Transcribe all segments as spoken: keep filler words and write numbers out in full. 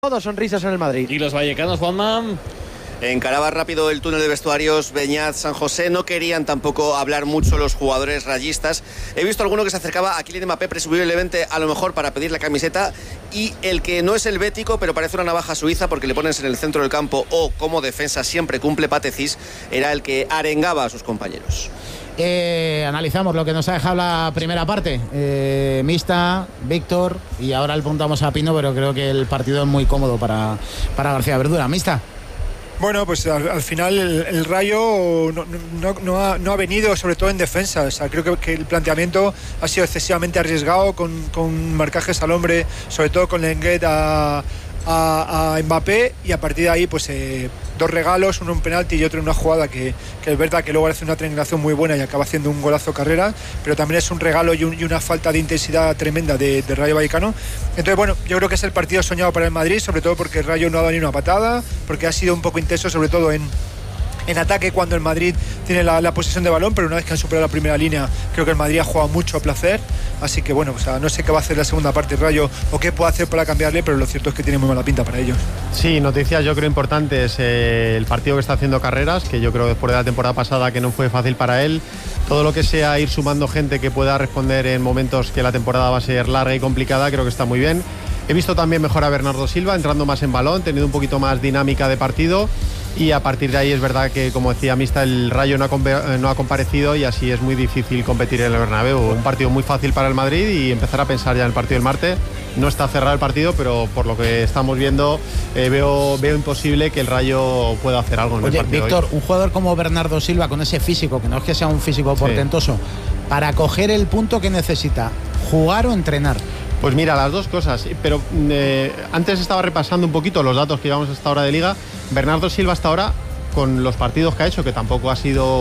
Todos sonrisas en el Madrid. ¿Y los vallecanos, Juanma? Encaraba rápido el túnel de vestuarios Beñat, San José. No querían tampoco hablar mucho los jugadores rayistas. He visto alguno que se acercaba a Kylian Mbappé presumiblemente a lo mejor para pedir la camiseta, y el que no es el bético pero parece una navaja suiza porque le pones en el centro del campo o como defensa siempre cumple, Patecis, era el que arengaba a sus compañeros. Eh, analizamos lo que nos ha dejado la primera parte. eh, Mista, Víctor, y ahora le preguntamos a Pino, pero creo que el partido es muy cómodo para, para García Verdura. Mista. Bueno, pues al, al final el, el Rayo no, no, no, ha, no ha venido, sobre todo en defensa. O sea, creo que, que el planteamiento ha sido excesivamente arriesgado, con, con marcajes al hombre, sobre todo con Lenglet a, a, a Mbappé, y a partir de ahí pues eh, dos regalos, uno un penalti y otro en una jugada que, que es verdad que luego hace una triangulación muy buena y acaba haciendo un golazo carrera, pero también es un regalo y, un, y una falta de intensidad tremenda de, de Rayo Vallecano. Entonces, bueno, yo creo que es el partido soñado para el Madrid, sobre todo porque el Rayo no ha dado ni una patada, porque ha sido un poco intenso, sobre todo en en ataque cuando el Madrid tiene la, la posesión de balón, pero una vez que han superado la primera línea, creo que el Madrid ha jugado mucho a placer. Así que bueno, o sea, no sé qué va a hacer la segunda parte el Rayo o qué puede hacer para cambiarle, pero lo cierto es que tiene muy mala pinta para ellos. Sí, noticias yo creo importantes. Eh, el partido que está haciendo Carreras, que yo creo que después de la temporada pasada que no fue fácil para él, todo lo que sea ir sumando gente que pueda responder en momentos que la temporada va a ser larga y complicada, creo que está muy bien. He visto también mejor a Bernardo Silva, entrando más en balón, teniendo un poquito más dinámica de partido, y a partir de ahí es verdad que, como decía Mista, el Rayo no ha, no ha comparecido, y así es muy difícil competir en el Bernabéu. Un partido muy fácil para el Madrid y empezar a pensar ya en el partido del martes. No está cerrado el partido, pero por lo que estamos viendo eh, veo, veo imposible que el Rayo pueda hacer algo en Oye, el partido. Víctor, hoy. un jugador como Bernardo Silva, con ese físico, que no es que sea un físico portentoso, sí, para coger el punto que necesita, ¿jugar o entrenar? Pues mira, las dos cosas, pero eh, antes estaba repasando un poquito los datos que llevamos hasta ahora de Liga. Bernardo Silva hasta ahora, con los partidos que ha hecho, que tampoco ha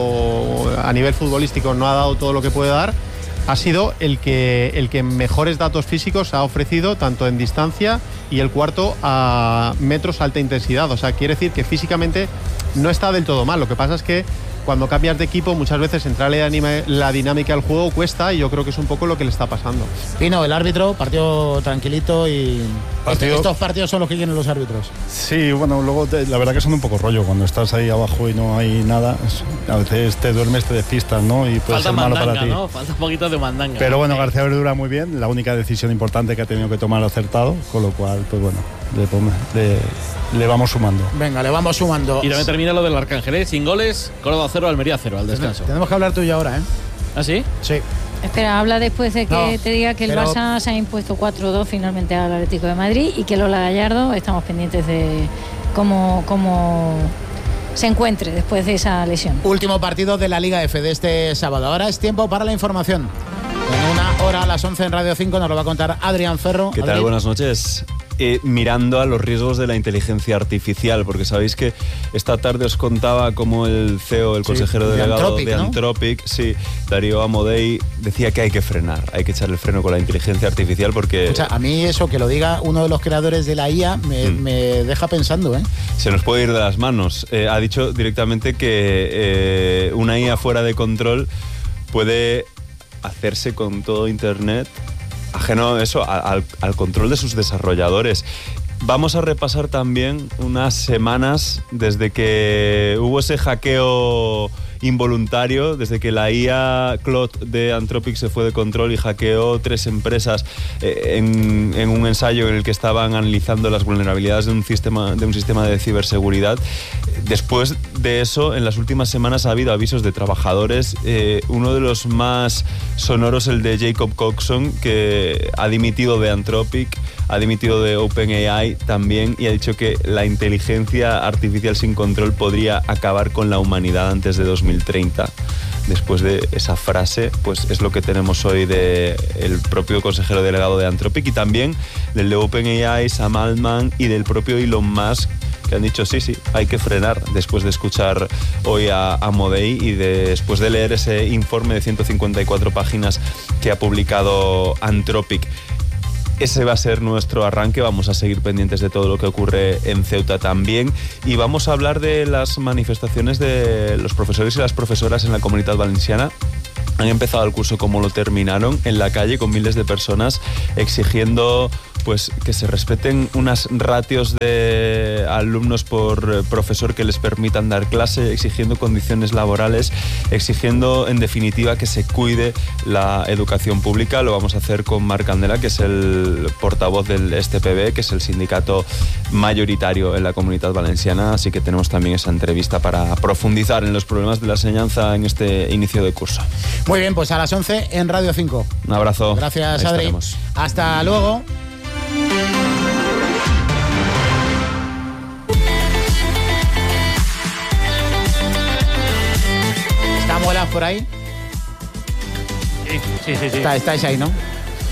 sido a nivel futbolístico, no ha dado todo lo que puede dar, ha sido el que, el que mejores datos físicos ha ofrecido, tanto en distancia y el cuarto a metros alta intensidad. O sea, quiere decir que físicamente no está del todo mal. Lo que pasa es que cuando cambias de equipo muchas veces entrarle la dinámica al juego cuesta, y yo creo que es un poco lo que le está pasando. Pino, el árbitro, partido tranquilito, y partido... estos partidos son los que quieren los árbitros. Sí, bueno, luego te, la verdad que son un poco rollo cuando estás ahí abajo y no hay nada. A veces te duermes, te despistas, ¿no? Y puede Falta ser malo mandanga, para ti. ¿no? Falta un poquito de mandanga. Pero bueno, García Verdura muy bien, la única decisión importante que ha tenido que tomar acertado, con lo cual, pues bueno, le, le, le vamos sumando. Venga, le vamos sumando. Y también termina lo del Arcángel, ¿eh? Sin goles, Córdoba cero, Almería cero al descanso. Tenemos que hablar tú y ahora, ¿eh? ¿Ah, sí? Sí. Espera, habla después de que no, te diga que el pero... Barça se ha impuesto cuatro dos finalmente al Atlético de Madrid, y que Lola Gallardo, estamos pendientes de cómo, cómo se encuentre después de esa lesión. Último partido de la Liga F de este sábado. Ahora es tiempo para la información. En una hora a las once en Radio cinco nos lo va a contar Adrián Ferro. ¿Qué tal? Adri... Buenas noches. Eh, mirando a los riesgos de la inteligencia artificial, porque sabéis que esta tarde os contaba cómo el C E O, el consejero sí, delegado Anthropic, de ¿no? Anthropic, sí, Darío Amodei, decía que hay que frenar, hay que echar el freno con la inteligencia artificial porque... Escucha, a mí eso, que lo diga uno de los creadores de la I A, me, mm. me deja pensando, ¿eh? Se nos puede ir de las manos. Eh, ha dicho directamente que eh, una I A fuera de control puede hacerse con todo Internet, ajeno eso, al, al control de sus desarrolladores. Vamos a repasar también unas semanas desde que hubo ese hackeo involuntario, desde que la I A Claude de Anthropic se fue de control y hackeó tres empresas eh, en, en un ensayo en el que estaban analizando las vulnerabilidades de un sistema de un sistema de ciberseguridad. Después de eso, en las últimas semanas ha habido avisos de trabajadores, eh, uno de los más sonoros, el de Jacob Coxon, que ha dimitido de Anthropic, ha dimitido de OpenAI también, y ha dicho que la inteligencia artificial sin control podría acabar con la humanidad antes de dos mil treinta. Después de esa frase, pues es lo que tenemos hoy del propio consejero delegado de Anthropic, y también del de OpenAI, Sam Altman, y del propio Elon Musk, que han dicho sí, sí, hay que frenar, después de escuchar hoy a Amodei y de, después de leer ese informe de ciento cincuenta y cuatro páginas que ha publicado Anthropic. Ese va a ser nuestro arranque. Vamos a seguir pendientes de todo lo que ocurre en Ceuta también, y vamos a hablar de las manifestaciones de los profesores y las profesoras en la Comunitat Valenciana, han empezado el curso como lo terminaron, en la calle con miles de personas exigiendo pues que se respeten unas ratios de alumnos por profesor que les permitan dar clase, exigiendo condiciones laborales, exigiendo en definitiva que se cuide la educación pública. Lo vamos a hacer con Marc Candela, que es el portavoz del S T P B, que es el sindicato mayoritario en la Comunitat Valenciana, así que tenemos también esa entrevista para profundizar en los problemas de la enseñanza en este inicio de curso. Muy bien, pues a las once en Radio cinco. Un abrazo. Gracias, Ahí Adri. estaremos. Hasta luego. ¿Está Muelas por ahí? Sí, sí, sí. sí. Está, estáis ahí, ¿no? Sí.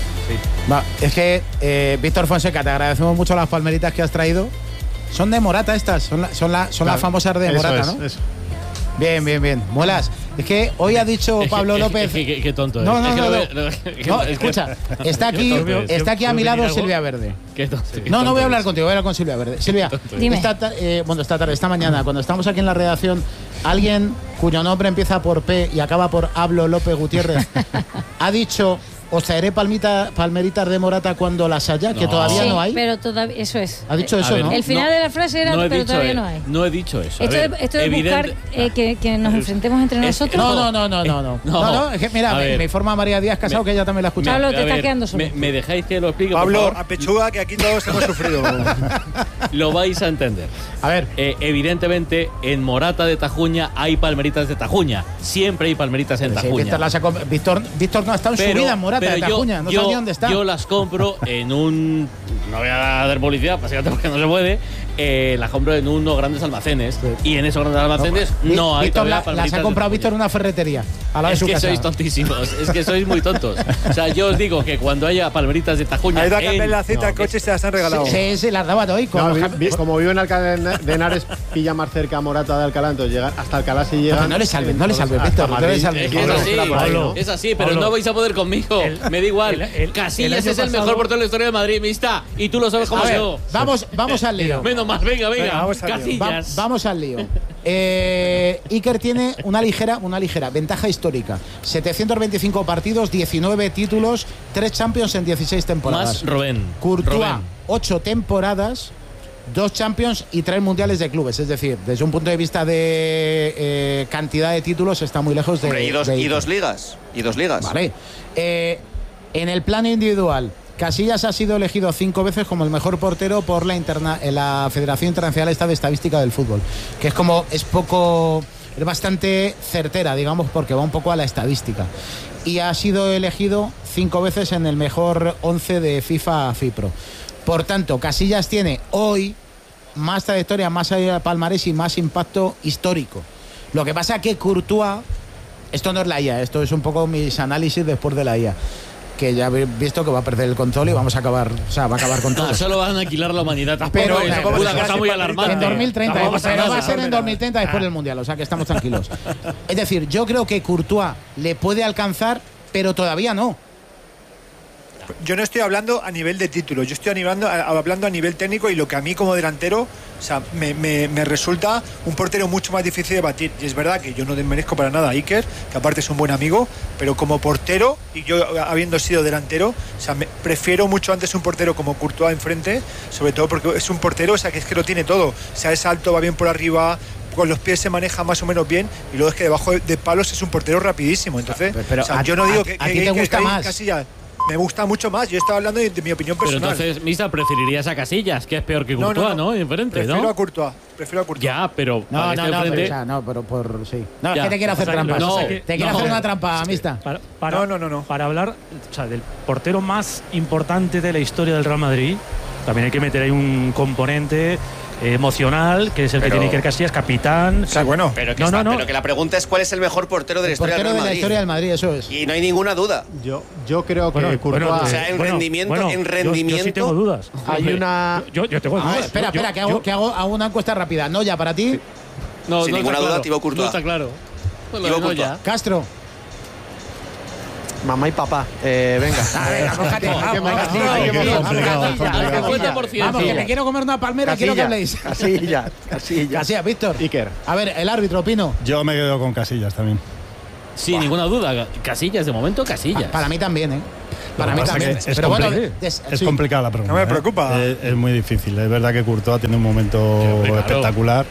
Va, es que, eh, Víctor Fonseca, te agradecemos mucho las palmeritas que has traído. Son de Morata estas, son, la, son, la, son Claro, las famosas de eso Morata, es, ¿no? eso. Bien, bien, bien. Muelas, es que hoy ha dicho Pablo López... Qué, qué, qué tonto es. No, no, Es que no, lo no. ve- lo ve- No, que- escucha, está aquí, Qué tonto es. está aquí a mi lado Silvia Verde. Qué tonto, qué No, no tonto voy a hablar es. contigo, voy a hablar con Silvia Verde. Silvia, Dime. esta, ta- eh, bueno, esta tarde, esta mañana, cuando estamos aquí en la redacción, alguien cuyo nombre empieza por P y acaba por Pablo López Gutiérrez ha dicho: os traeré palmita, palmeritas de Morata cuando las haya, que No. todavía Sí, no hay. pero todavía eso es. Ha dicho A eso, ver, ¿no? El final No, de la frase era, no he pero dicho, todavía eh, no hay. No he dicho eso. A Esto, ver, de, esto de evidente- buscar eh, que, que nos enfrentemos entre Es- nosotros. No, no, no, no, no, no. No. No, no, es que mira, A me, ver. me informa María Díaz Casado, Me- que ella también la ha escuchado. Pablo, te A estás ver, quedando solo. Me, me dejáis que lo explique, por Pablo, favor? a pechuga, que aquí todos hemos sufrido. Lo vais a entender. A ver, Eh, evidentemente, en Morata de Tajuña hay palmeritas de Tajuña. Siempre hay palmeritas en sí, Tajuña. Víctor, las ha com- Víctor, Víctor no ha estado en su vida en Morata pero de yo- Tajuña, no yo, sabía dónde está. Yo las compro en un. No voy a dar publicidad, básicamente porque no se puede. Eh, las compro en unos grandes almacenes. Y en esos grandes almacenes no, Vi- hay. Víctor todavía la- las palmeritas ha de comprado Tajuña. Víctor en una ferretería, a la de Es su que casa. sois tontísimos, es que sois muy tontos. O sea, yo os digo que cuando haya palmeritas de Tajuña. Ha ido a en- cambiar el aceite no, al coche y se las han regalado. Sí, sí, las daba hoy. No, vi- vi- como vivo en Alcalá de Henares, pilla más cerca a Morata de Alcalá, entonces llegar hasta Alcalá si llegan. No le salves, no le entonces salves, hasta Víctor, no le Madrid. salves. Es que es Pablo, así, será por ahí, ¿no? es así, pero Pablo, no vais a poder conmigo. el- Me da igual. el- el- Casillas el año es el pasado- mejor portero de la historia del Madrid, mista. Y tú lo sabes como A ver, yo. vamos, vamos al lío. Menos más, venga, venga. Venga, vamos al lío. Va- Casillas. vamos al lío. Eh, Iker tiene una ligera, una ligera ventaja histórica. setecientos veinticinco partidos, diecinueve títulos, tres Champions en dieciséis temporadas. Más Rubén. Courtois, Rubén. ocho temporadas, dos Champions y tres Mundiales de clubes. Es decir, desde un punto de vista de eh, cantidad de títulos está muy lejos de... Hombre, y, dos, de y Iker. dos ligas. Y dos ligas. Vale. Eh, en el plano individual, Casillas ha sido elegido cinco veces como el mejor portero por la, interna, eh, la Federación Internacional de Estadística del Fútbol, que es como, es poco, es bastante certera, digamos, porque va un poco a la estadística. Y ha sido elegido cinco veces en el mejor once de FIFA FIPRO. Por tanto, Casillas tiene hoy más trayectoria, más palmarés y más impacto histórico. Lo que pasa es que Courtois, esto no es la I A, esto es un poco mis análisis después de la I A, que ya habéis visto que va a perder el control y vamos a acabar, o sea, va a acabar con todo. No, solo van a alquilar la humanidad. Pero- Tampoco es tampoco una se cosa hace muy palmerita. alarmante. En dos mil treinta, Tampoco pero pasa va a nada. ser en dos mil treinta después del Mundial, o sea que estamos tranquilos. Es decir, yo creo que Courtois le puede alcanzar, pero todavía no. Yo no estoy hablando a nivel de título, yo estoy hablando a, hablando a nivel técnico y lo que a mí como delantero, o sea, me, me- me resulta un portero mucho más difícil de batir. Y es verdad que yo no desmerezco para nada a Iker, que aparte es un buen amigo, pero como portero, y yo habiendo sido delantero, o sea, me- prefiero mucho antes un portero como Courtois enfrente, sobre todo porque es un portero, o sea, que es que lo tiene todo. O sea, es alto, va bien por arriba, con los pies se maneja más o menos bien, y luego es que debajo de palos es un portero rapidísimo. Entonces, Pero- pero o sea, a- yo no digo a- que, a ti que- te que- gusta que más. Casillas me gusta mucho más. Yo estaba hablando de, de mi opinión Pero personal. entonces, Misa, preferirías a Casillas, que es peor que Courtois, ¿no? Enfrente, prefiero ¿no? a Courtois. Prefiero a Courtois. Ya, pero No, para no, este no, pero, enfrente- o sea, no, pero por sí. No, Ya. es que te quiere hacer O sea, lo que trampas. pasa es que- te quiere no. hacer una trampa, amista. Para, para- No, no, no, no. Para hablar, o sea, del portero más importante de la historia del Real Madrid, también hay que meter ahí un componente eh, emocional, que es el Pero- que tiene Iker Casillas, capitán. O sea, bueno. Pero que, No, está- no, no. pero que la pregunta es cuál es el mejor portero de la historia Portero del de Real la Madrid. historia del Madrid, eso es. Y no hay ninguna duda. Yo, yo creo que Bueno, Courtois. bueno, O sea, en bueno, rendimiento- bueno, en yo- rendimiento- Yo, sí tengo dudas. Hay Hombre, una- Yo, yo tengo A dudas. ver, espera, Yo- espera, que hago, yo- que hago, hago una encuesta rápida. No, ya para ti, No, Sin no ninguna está duda, claro. Thibaut Courtois. No está claro. Pues lo Thibaut de Courtois. Noya. Castro. Mamá y papá, eh, venga. A ver, mójate, No, vamos, qué vamos, mal, tío, qué tío, complicado, vamos, complicado, Casilla, complicado. Al cincuenta por ciento. Vamos, que me quiero comer una palmera, quiero que habléis. Casilla, Casilla. Casilla, Víctor. Iker. A ver, el árbitro, Pino. Yo me quedo con Casillas también. Sin Buah. ninguna duda. Casillas, de momento, Casillas. Pa- para mí también, ¿eh? Para mí Lo que pasa también. que es Pero bueno, compli- des- es sí. complicada la pregunta. No me ¿eh? preocupa. Es, es muy difícil. Es verdad que Courtois tiene un momento Claro. espectacular.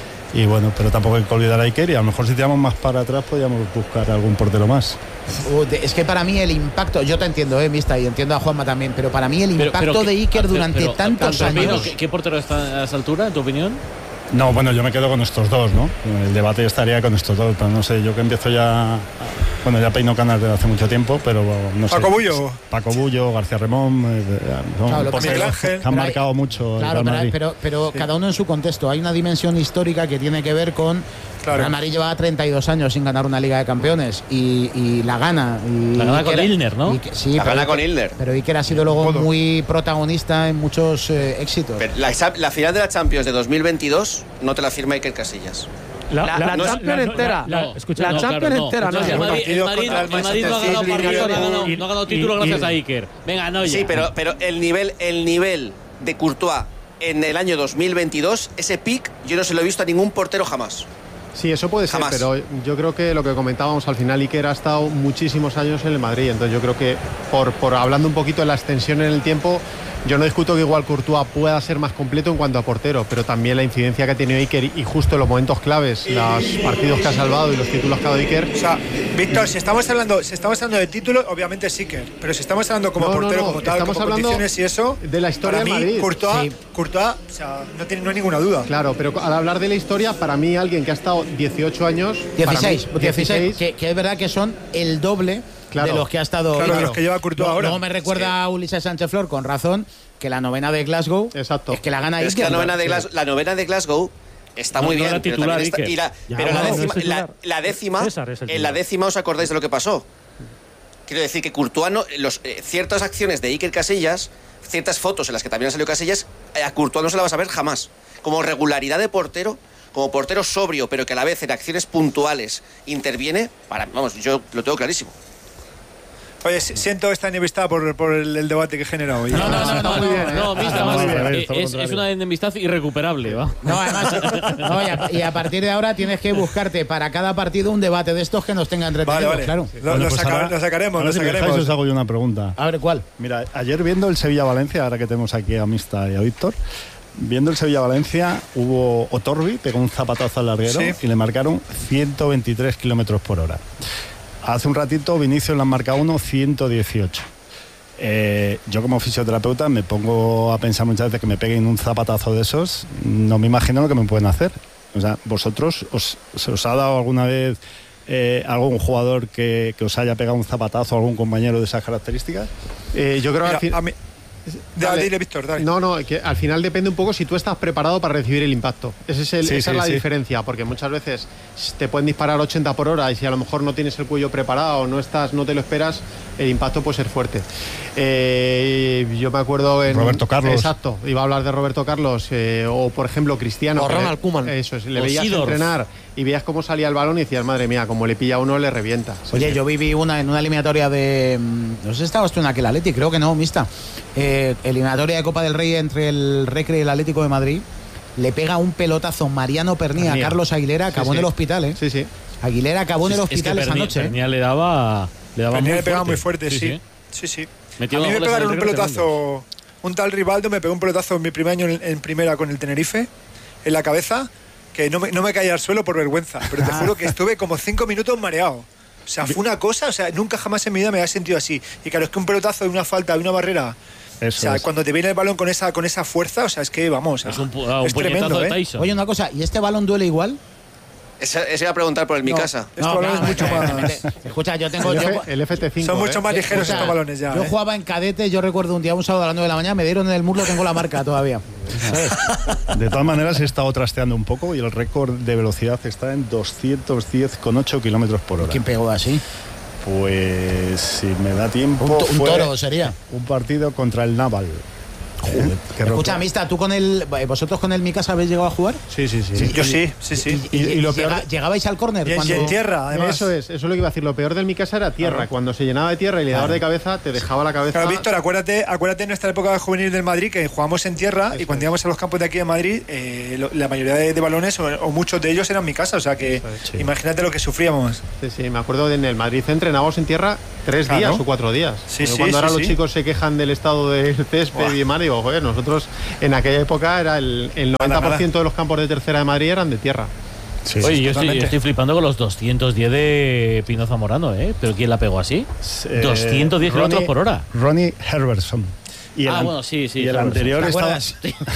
Y bueno, pero tampoco hay que olvidar a Iker. Y a lo mejor si tiramos más para atrás, podríamos buscar algún portero más. Uh, de- Es que para mí el impacto, yo te entiendo, eh, Mista, y entiendo a Juanma también, pero para mí el Pero- impacto pero de que- Iker pero- durante pero, tantos Campino, años. ¿qué, ¿Qué portero está a esa altura, en tu opinión? No, bueno, yo me quedo con estos dos, ¿no? El debate estaría con estos dos, pero no sé, yo que empiezo ya. Bueno, ya peino canas desde hace mucho tiempo, pero no sé. Paco Bullo. Paco Bullo, García Remón, eh, son Claro, lo que porteros Miguel Ángel. que han Pero hay- marcado mucho el Claro, Real pero, Madrid. pero, pero cada uno en su contexto. Hay una dimensión histórica que tiene que ver con. Claro. Real Madrid llevaba treinta y dos años sin ganar una Liga de Campeones y, y la gana. Y La gana con Iker- Ilner, ¿no? Iker- sí, La pero gana Iker- con Ilner. Pero Iker ha sido luego Todo. muy protagonista en muchos eh, éxitos. Pero la, la final de la Champions de dos mil veintidós no te la firma Iker Casillas. La, la no es- Champions no, entera. la- No, escucha, la no, Champions claro, no. entera, Entonces, no. el Madrid, el Partido Madrid, contra el el Madrid no ha Manchester ganado City, partido, no ha ganado, y- no ha ganado y- título y- gracias a Iker. Venga, no ya. Sí, pero, pero el nivel, el nivel de Courtois en el año dos mil veintidós, ese pick, yo no se lo he visto a ningún portero jamás. Sí, eso puede ser, Jamás. pero yo creo que lo que comentábamos al final, Iker ha estado muchísimos años en el Madrid, entonces yo creo que por, por hablando un poquito de la extensión en el tiempo, yo no discuto que igual Courtois pueda ser más completo en cuanto a portero, pero también la incidencia que ha tenido Iker y justo los momentos claves, los partidos que ha salvado y los títulos que ha dado Iker. O sea, Víctor, si estamos hablando, si estamos hablando de título, obviamente sí que, pero si estamos hablando como No, no, portero, no, como tal, estamos como hablando condiciones y eso, de la historia para del mí, Madrid. Courtois, Sí. Courtois, o sea, no, tiene, no hay ninguna duda. Claro, pero al hablar de la historia, para mí alguien que ha estado dieciocho años, para dieciséis, mí, dieciséis, que, que es verdad que son el doble Claro. de los que ha estado. Claro, de Iker. los que lleva Courtois Luego- ahora. Luego me recuerda a Ulises Sánchez Flor, con razón, que la novena de Glasgow Exacto. es que la gana Pero es que Iker. la novena de Sí. Glasgow, la novena de Glasgow está No, muy no bien. era pero titular, también está- Iker. y la- Ya, pero no, la no es décima, la, titular. la décima, César es el en la titular. décima os acordáis de lo que pasó. Quiero decir que Courtois, no- los, eh, ciertas acciones de Iker Casillas, ciertas fotos en las que también ha salido Casillas, eh, a Courtois no se la vas a ver jamás. Como regularidad de portero, como portero sobrio, pero que a la vez en acciones puntuales interviene, para, vamos, yo lo tengo clarísimo. Oye, si- siento esta enemistad por, por el, el debate que he generado hoy. No, no, no, no, muy bien, no, no, ¿eh? Mista, Ah, más- muy bien, eh, todo lo es, contrario. es una enemistad irrecuperable, ¿va? No, además, no, y, a, y a partir de ahora tienes que buscarte para cada partido un debate de estos que nos tenga Vale, entretenidos, vale. claro. Lo, Bueno, lo pues saca- ahora- lo sacaremos, ahora lo si me dejáis, sacaremos. os hago yo una pregunta. A ver, ¿cuál? Mira, ayer viendo el Sevilla-Valencia, ahora que tenemos aquí a Mista y a Víctor, viendo el Sevilla-Valencia, hubo Otorbi, pegó un zapatazo al larguero Sí. y le marcaron ciento veintitrés kilómetros por hora. Hace un ratito Vinicius le han marcado uno ciento dieciocho. Eh, yo como fisioterapeuta me pongo a pensar muchas veces que me peguen un zapatazo de esos, no me imagino lo que me pueden hacer. O sea, ¿vosotros os, se os ha dado alguna vez eh, algún jugador que, que os haya pegado un zapatazo, algún compañero de esas características? Eh, yo creo que Mira, al fin- a mí- Dale. Dile, Víctor, dale. No, no, que al final depende un poco si tú estás preparado para recibir el impacto. Ese es el- Sí, esa sí, es la sí. diferencia, porque muchas veces te pueden disparar ochenta por hora y si a lo mejor no tienes el cuello preparado, no estás, no te lo esperas, el impacto puede ser fuerte. Eh, yo me acuerdo en Roberto Carlos. Exacto, iba a hablar de Roberto Carlos eh, o por ejemplo Cristiano. O que le- Ronald Koeman. Eso es, le O veías Seedorf. entrenar y veías cómo salía el balón y decías, madre mía, como le pilla a uno le revienta. Sí, Oye, sí. yo viví una en una eliminatoria de. mm, No sé si estabas tú en aquel Atleti, creo que no, Mista. Eh, eliminatoria de Copa del Rey entre el Recre y el Atlético de Madrid. Le pega un pelotazo Mariano Pernía a Pernía. Carlos Aguilera, acabó Sí, en el sí. hospital, ¿eh? Sí, sí. Aguilera acabó en el Es que hospital esa Pernia- noche. ¿eh? Pernia le daba, le daba Pernía muy le pegaba fuerte. muy fuerte, sí. Sí, sí. Metió A mí dos me goles pegaron en un el Recre pelotazo, un tal Rivaldo me pegó un pelotazo en mi primer año en, en primera con el Tenerife, en la cabeza, que no me, no me caía al suelo por vergüenza, pero te juro que estuve como cinco minutos mareado. O sea, fue una cosa, o sea, nunca jamás en mi vida me había sentido así. Y claro, es que un pelotazo de una falta, de una barrera, Eso o sea, es. cuando te viene el balón con esa, con esa fuerza, o sea, es que vamos, Es o sea, un, pu- un es puñetazo tremendo, de ¿eh? Tyson. Oye, una cosa, ¿y este balón duele igual? Ese, ese iba a preguntar por el mi No. casa. Este balón es mucho más- evidentemente. Escucha, yo tengo. El, yo- F- el F T cinco. Son mucho ¿eh? más ligeros escucha, estos balones ya. Yo ¿eh? jugaba en cadete, yo recuerdo un día, un sábado a las nueve de la mañana, me dieron en el muslo, tengo la marca todavía. ¿Sabes? De todas maneras, he estado trasteando un poco y el récord de velocidad está en doscientos diez coma ocho kilómetros por hora. ¿Quién pegó así? Pues si me da tiempo. Un, to- un fue toro sería. un partido contra el Naval. Escucha, Mista, ¿tú con el, vosotros con el Mikasa habéis llegado a jugar? Sí, sí, sí. Sí, yo sí, sí, sí. Y, y- Y- y lo llega- peor- ¿Llegabais al córner? Y en- cuando- y en tierra, además. Eso es, eso es lo que iba a decir. Lo peor del mi casa era tierra. Claro. Cuando se llenaba de tierra y le dabas de cabeza, te dejaba la cabeza. Claro, Víctor, acuérdate, acuérdate de nuestra época juvenil del Madrid, que jugamos en tierra y cuando íbamos a los campos de aquí de Madrid, eh, lo- la mayoría de, de balones o, o muchos de ellos eran mi casa, o sea que Sí. imagínate lo que sufríamos. Sí, sí, me acuerdo de en el Madrid entrenábamos en tierra tres Claro. días o cuatro días. Sí, Pero sí, cuando sí, ahora sí. los chicos se quejan del estado del césped Buah. y demás, digo, joder, nosotros en aquella época era el, el noventa por ciento de los campos de tercera de Madrid eran de tierra. Sí, Oye, sí, yo estoy, totalmente. estoy flipando con los doscientos diez de Pino Zamorano, ¿eh? ¿Pero quién la pegó así? Eh, doscientos diez Ronnie- kilómetros por hora. Ronnie Herberson. Y el Ah, an- bueno, sí, sí, Y el Herberson. anterior ¿Te estaba. acuerdas?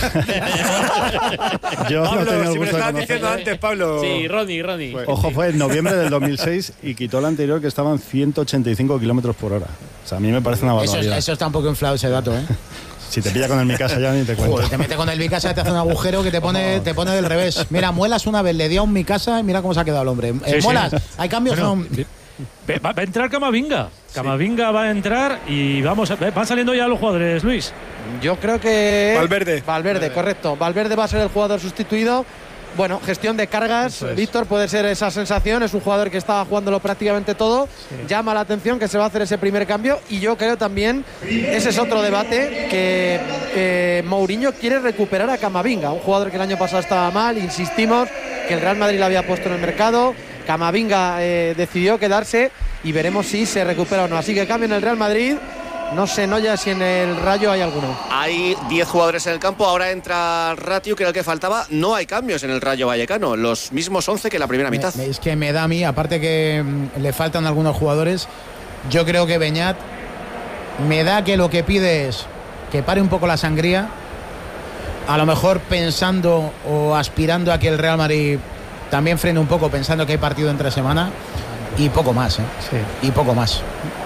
Yo no Pablo, tenía el si me lo gusto de estabas conocerlo. diciendo antes, Pablo. Sí, Ronnie, Ronnie. Fue- Ojo, fue en noviembre del dos mil seis y quitó el anterior que estaban ciento ochenta y cinco kilómetros por hora. O sea, a mí me parece una Eso, es- barbaridad. eso está un poco inflado ese dato, ¿eh? Si te pilla con el mi casa ya ni te cuento. Joder, te mete con el Mikasa, te hace un agujero que te pone, te pone del revés. Mira, Muelas una vez le dio a un Mikasa y mira cómo se ha quedado el hombre. Eh, Sí, sí. Muelas, ¿hay cambios Bueno, o no? ve- Va va a entrar Camavinga. Camavinga va a entrar y vamos a- van saliendo ya los jugadores, Luis. Yo creo que. Valverde. Valverde, correcto. Valverde va a ser el jugador sustituido. Bueno, gestión de cargas, Eso es. Víctor, puede ser esa sensación. Es un jugador que estaba jugándolo prácticamente todo. Llama la atención que se va a hacer ese primer cambio. Y yo creo también, ese es otro debate, que eh, Mourinho quiere recuperar a Camavinga, un jugador que el año pasado estaba mal. Insistimos que el Real Madrid lo había puesto en el mercado. Camavinga eh, decidió quedarse y veremos si se recupera o no. Así que cambio en el Real Madrid. No sé, no ya si en el Rayo hay alguno. Hay diez jugadores en el campo, ahora entra Ratiu, que era el que faltaba. No hay cambios en el Rayo Vallecano, los mismos once que la primera mitad. Me- es que me da a mí, aparte que mm, le faltan algunos jugadores, yo creo que Beñat me da que lo que pide es que pare un poco la sangría, a lo mejor pensando o aspirando a que el Real Madrid también frene un poco, pensando que hay partido entre semana y poco más, ¿eh? Y poco más.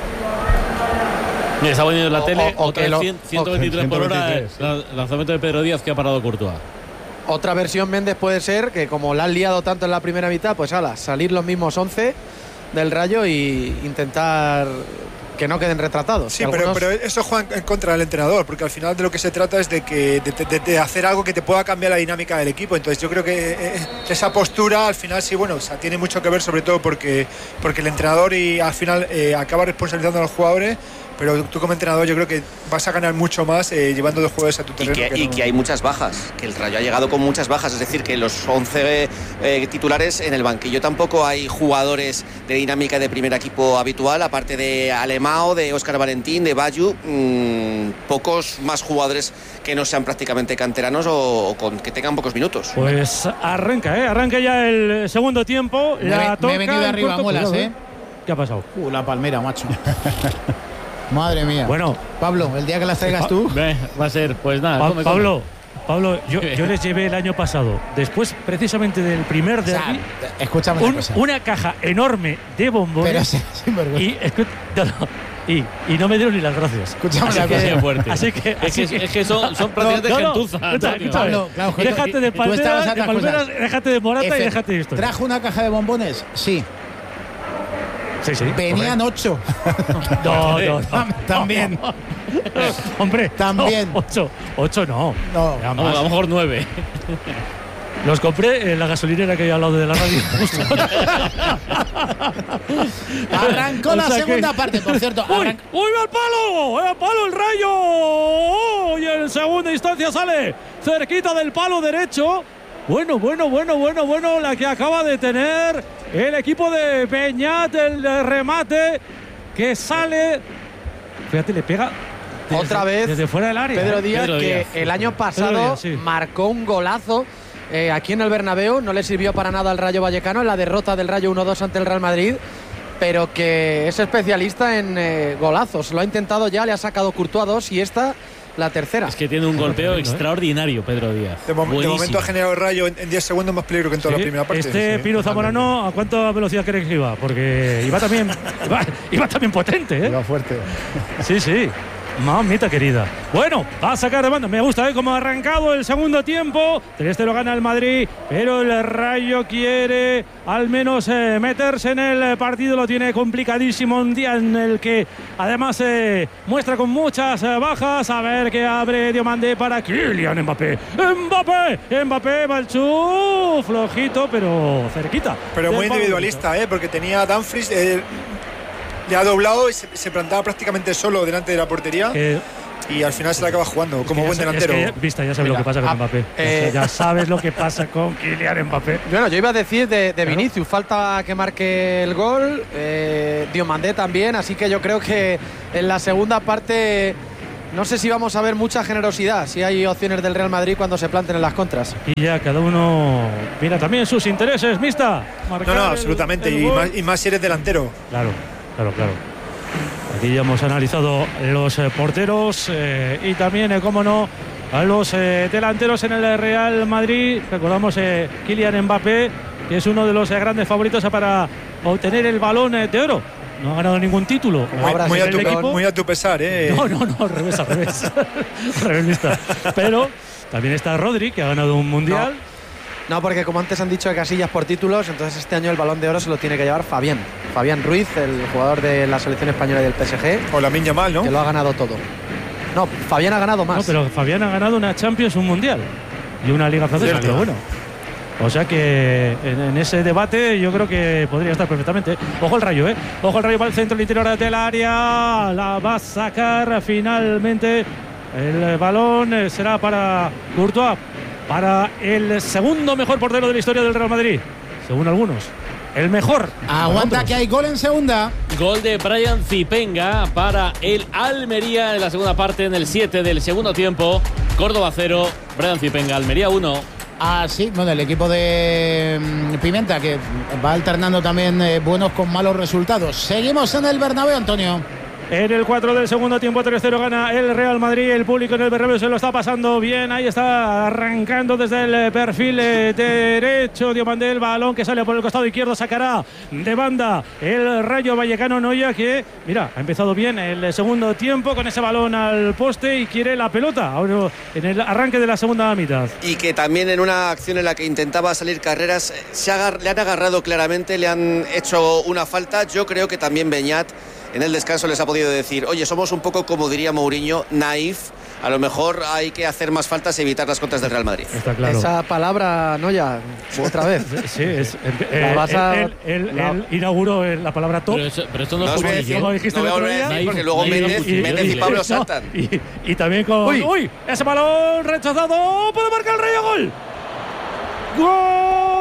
Mira, está poniendo en la O- tele, o- o otra que vez lo- cien- ciento veintitrés por hora, ciento el veintitrés, la- lanzamiento de Pedro Díaz que ha parado Courtois. Otra versión, Méndez, puede ser que como la han liado tanto en la primera mitad, pues ala, salir los mismos once del Rayo y intentar que no queden retratados. Sí, Que pero, algunos- pero eso juega en contra del entrenador, porque al final de lo que se trata es de que de, de- de hacer algo que te pueda cambiar la dinámica del equipo. Entonces yo creo que eh, esa postura al final sí, bueno, o sea, tiene mucho que ver, sobre todo porque, porque el entrenador y al final eh, acaba responsabilizando a los jugadores. Pero tú como entrenador yo creo que vas a ganar mucho más eh, llevando los jugadores a tu Y terreno. que, que y no- que hay muchas bajas, que el Rayo ha llegado con muchas bajas, es decir, que los once eh, titulares en el banquillo tampoco hay jugadores de dinámica de primer equipo habitual, aparte de Alemão, de Óscar Valentín, de Bayu, mmm, pocos más jugadores que no sean prácticamente canteranos o, o con, que tengan pocos minutos. Pues arranca, ¿eh? Arranca ya el segundo tiempo. Me, La he- toca me he venido el arriba, corto- Muelas, Cuidado, ¿eh? ¿Qué ha pasado? Uh, la palmera, macho. Madre mía. Bueno, Pablo, el día que las traigas tú. Ve, va a ser, pues nada. Pa- come, come. Pablo, Pablo, yo, yo les llevé el año pasado, después precisamente del primer O sea, derbi, escúchame una un- cosa. una caja enorme de bombones. Pero sí, sin vergüenza. y, escu- no, no, y, y no me dieron ni las gracias. Escúchame Así una que- cosa. Qué fuerte. Así que, Es así que, es que son, son prácticamente no, no, gentuza. escucha, Antonio. escúchame. Pablo, claro, que déjate de tú- tú estabas palmeras, a de otras palmeras, cosas. déjate de morata y Efe, déjate de historia. ¿Trajo una caja de bombones? Sí. Sí, sí. Venían ocho. No, no, no. También. Hombre, También. no, ocho. Ocho no. No. Eran Vamos, más. a lo mejor nueve. Los compré en la gasolinera que hay al lado de la radio. justo. Arrancó O la sea que- segunda parte, por cierto. ¡Uy! arran- ¡Uy, va al palo! ¡Va al palo el Rayo! Y en segunda instancia sale cerquita del palo derecho. Bueno, bueno, bueno, bueno, bueno, la que acaba de tener el equipo de Beñat, el eh, remate que sale. Fíjate, le pega. desde- Otra vez Desde fuera del área. Pedro ¿eh? Díaz, Pedro que Díaz. el año pasado Pedro Díaz, sí. marcó un golazo eh, aquí en el Bernabéu. No le sirvió para nada al Rayo Vallecano en la derrota del Rayo uno dos ante el Real Madrid, pero que es especialista en eh, golazos. Lo ha intentado ya, le ha sacado Courtois dos y esta la tercera. Es que tiene un golpeo extraordinario, Pedro Díaz. De, mom- de Buenísimo. momento ha generado el Rayo en en diez segundos más peligro que en toda Sí, la primera parte. Este Sí, Pino totalmente. Zamorano, ¿a cuánta velocidad crees que iba? Porque iba también, iba, iba también potente, ¿eh? Iba fuerte. Sí, sí. Mamita querida. Bueno, va a sacar de banda. Me gusta, ¿eh? Cómo ha arrancado el segundo tiempo. tres cero gana el Madrid, pero el Rayo quiere al menos eh, meterse en el partido. Lo tiene complicadísimo. Un día en el que además eh, muestra con muchas eh, bajas. A ver qué abre Diomandé para Kylian Mbappé. Mbappé, Mbappé, Balchú. Flojito, pero cerquita. Pero muy individualista, ¿eh? Porque tenía a Dumfries. Eh, le ha doblado y se, se plantaba prácticamente solo delante de la portería. Eh, y al final se la acaba jugando como buen delantero. Es que, vista, ya sabes Mira, lo que pasa con a, Mbappé. Eh, ya sabes lo que pasa con Kylian Mbappé. Bueno, yo iba a decir de, de Vinicius, claro. Falta que marque el gol. Eh, Diomandé también, así que yo creo que en la segunda parte no sé si vamos a ver mucha generosidad, si hay opciones del Real Madrid cuando se planten en las contras. Y ya cada uno mira también sus intereses, Mista. No, no, absolutamente. El, el y, más, y más si eres delantero. Claro. Claro, claro. Aquí ya hemos analizado los eh, porteros eh, y también, eh, cómo no, a los eh, delanteros en el Real Madrid. Recordamos eh, Kylian Mbappé, que es uno de los eh, grandes favoritos para obtener el Balón eh, de Oro. No ha ganado ningún título. Muy, muy, a, tu, muy a tu pesar, ¿eh? No, no, no, al revés, al revés. Al revés, Mista. Pero también está Rodri, que ha ganado un Mundial. No. No, porque como antes han dicho de Casillas por títulos, entonces este año el Balón de Oro se lo tiene que llevar Fabián. Fabián Ruiz, el jugador de la selección española y del P S G. O Lamine Yamal, ¿no? Que lo ha ganado todo. No, Fabián ha ganado más. No, pero Fabián ha ganado una Champions, un Mundial y una Liga Francesa, pero bueno. O sea que en, en ese debate yo creo que podría estar perfectamente. Ojo el Rayo, ¿eh? Ojo el Rayo para el centro, el interior del área. La va a sacar finalmente. El balón será para Courtois. Para el segundo mejor portero de la historia del Real Madrid, según algunos. El mejor. Aguanta que hay gol en segunda. Gol de Brian Zipenga para el Almería en la segunda parte, en el siete del segundo tiempo. Córdoba cero, Brian Zipenga, Almería uno. Ah, sí, bueno, el equipo de Pimenta, que va alternando también eh, buenos con malos resultados. Seguimos en el Bernabéu, Antonio. En el cuatro del segundo tiempo, tres cero gana el Real Madrid. El público en el Bernabéu se lo está pasando bien. Ahí está arrancando desde el perfil derecho Diomandé, el balón que sale por el costado izquierdo, sacará de banda el Rayo Vallecano. Noya, que mira, ha empezado bien el segundo tiempo con ese balón al poste y quiere la pelota ahora en el arranque de la segunda mitad. Y que también en una acción en la que intentaba salir carreras se agar- le han agarrado claramente, le han hecho una falta. Yo creo que también Beñat en el descanso les ha podido decir: oye, somos un poco, como diría Mourinho, naif. A lo mejor hay que hacer más faltas y evitar las contras del Real Madrid. Está claro. Esa palabra, Noya, otra vez. Sí, es, eh, a, él, él, la... él inauguró la palabra top. Pero, eso, pero esto no, no es como decir, no dijiste no el otro voy a día, decir, porque luego Méndez y, y, y Pablo saltan. No, y, y también con... Uy. ¡Uy! Ese balón rechazado. Puede marcar el Rayo. Gol. ¡Gol!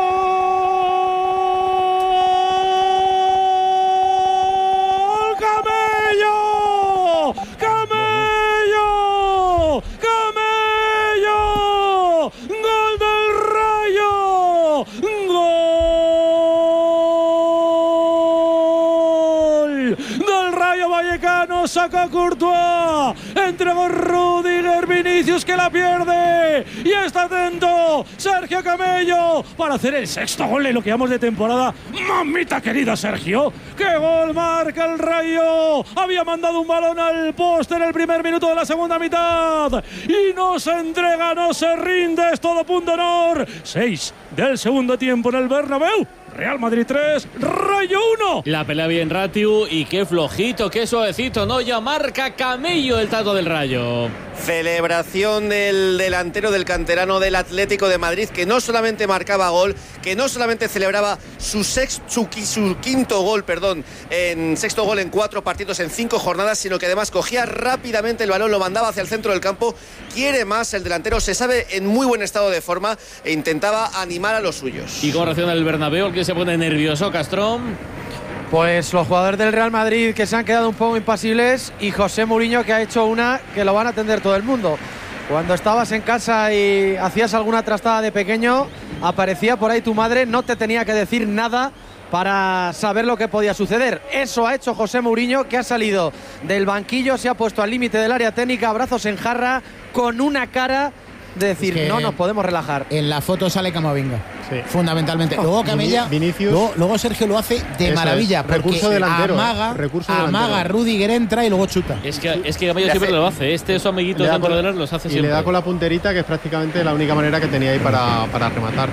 Saca Courtois, entregó Rudiger, Vinicius que la pierde y está atento Sergio Camello para hacer el sexto gol en lo que llamamos de temporada. Mamita querida, Sergio, qué gol marca el Rayo. Había mandado un balón al poste en el primer minuto de la segunda mitad y no se entrega, no se rinde, es todo punto honor. seis del segundo tiempo en el Bernabéu. Real Madrid tres, Rayo uno. La pelea bien Ratiu y qué flojito, qué suavecito, no, ya marca Camello el tato del Rayo. Celebración del delantero del canterano del Atlético de Madrid, que no solamente marcaba gol, que no solamente celebraba su, sex, su, su quinto gol, perdón, en sexto gol en cuatro partidos en cinco jornadas, sino que además cogía rápidamente el balón, lo mandaba hacia el centro del campo. Quiere más el delantero, se sabe en muy buen estado de forma e intentaba animar a los suyos. Y con reacción del Bernabéu, el que se pone nervioso, Castrón. Pues los jugadores del Real Madrid que se han quedado un poco impasibles y José Mourinho, que ha hecho una que lo van a atender todo el mundo. Cuando estabas en casa y hacías alguna trastada de pequeño, aparecía por ahí tu madre, no te tenía que decir nada para saber lo que podía suceder. Eso ha hecho José Mourinho, que ha salido del banquillo, se ha puesto al límite del área técnica, brazos en jarra, con una cara de decir, Es que no nos podemos relajar. En la foto sale Camavinga, Sí. fundamentalmente. Luego Camella, Vinicius. luego, luego Sergio lo hace de Eso maravilla, es, porque recurso delantero, amaga, eh, recurso amaga, delantero. Rudiger entra y luego chuta. Es que, es que Camello siempre lo hace. Este es su amiguito Le da dentro con- de los hace Y siempre. le da con la punterita, que es prácticamente la única manera que tenía ahí para, para rematar.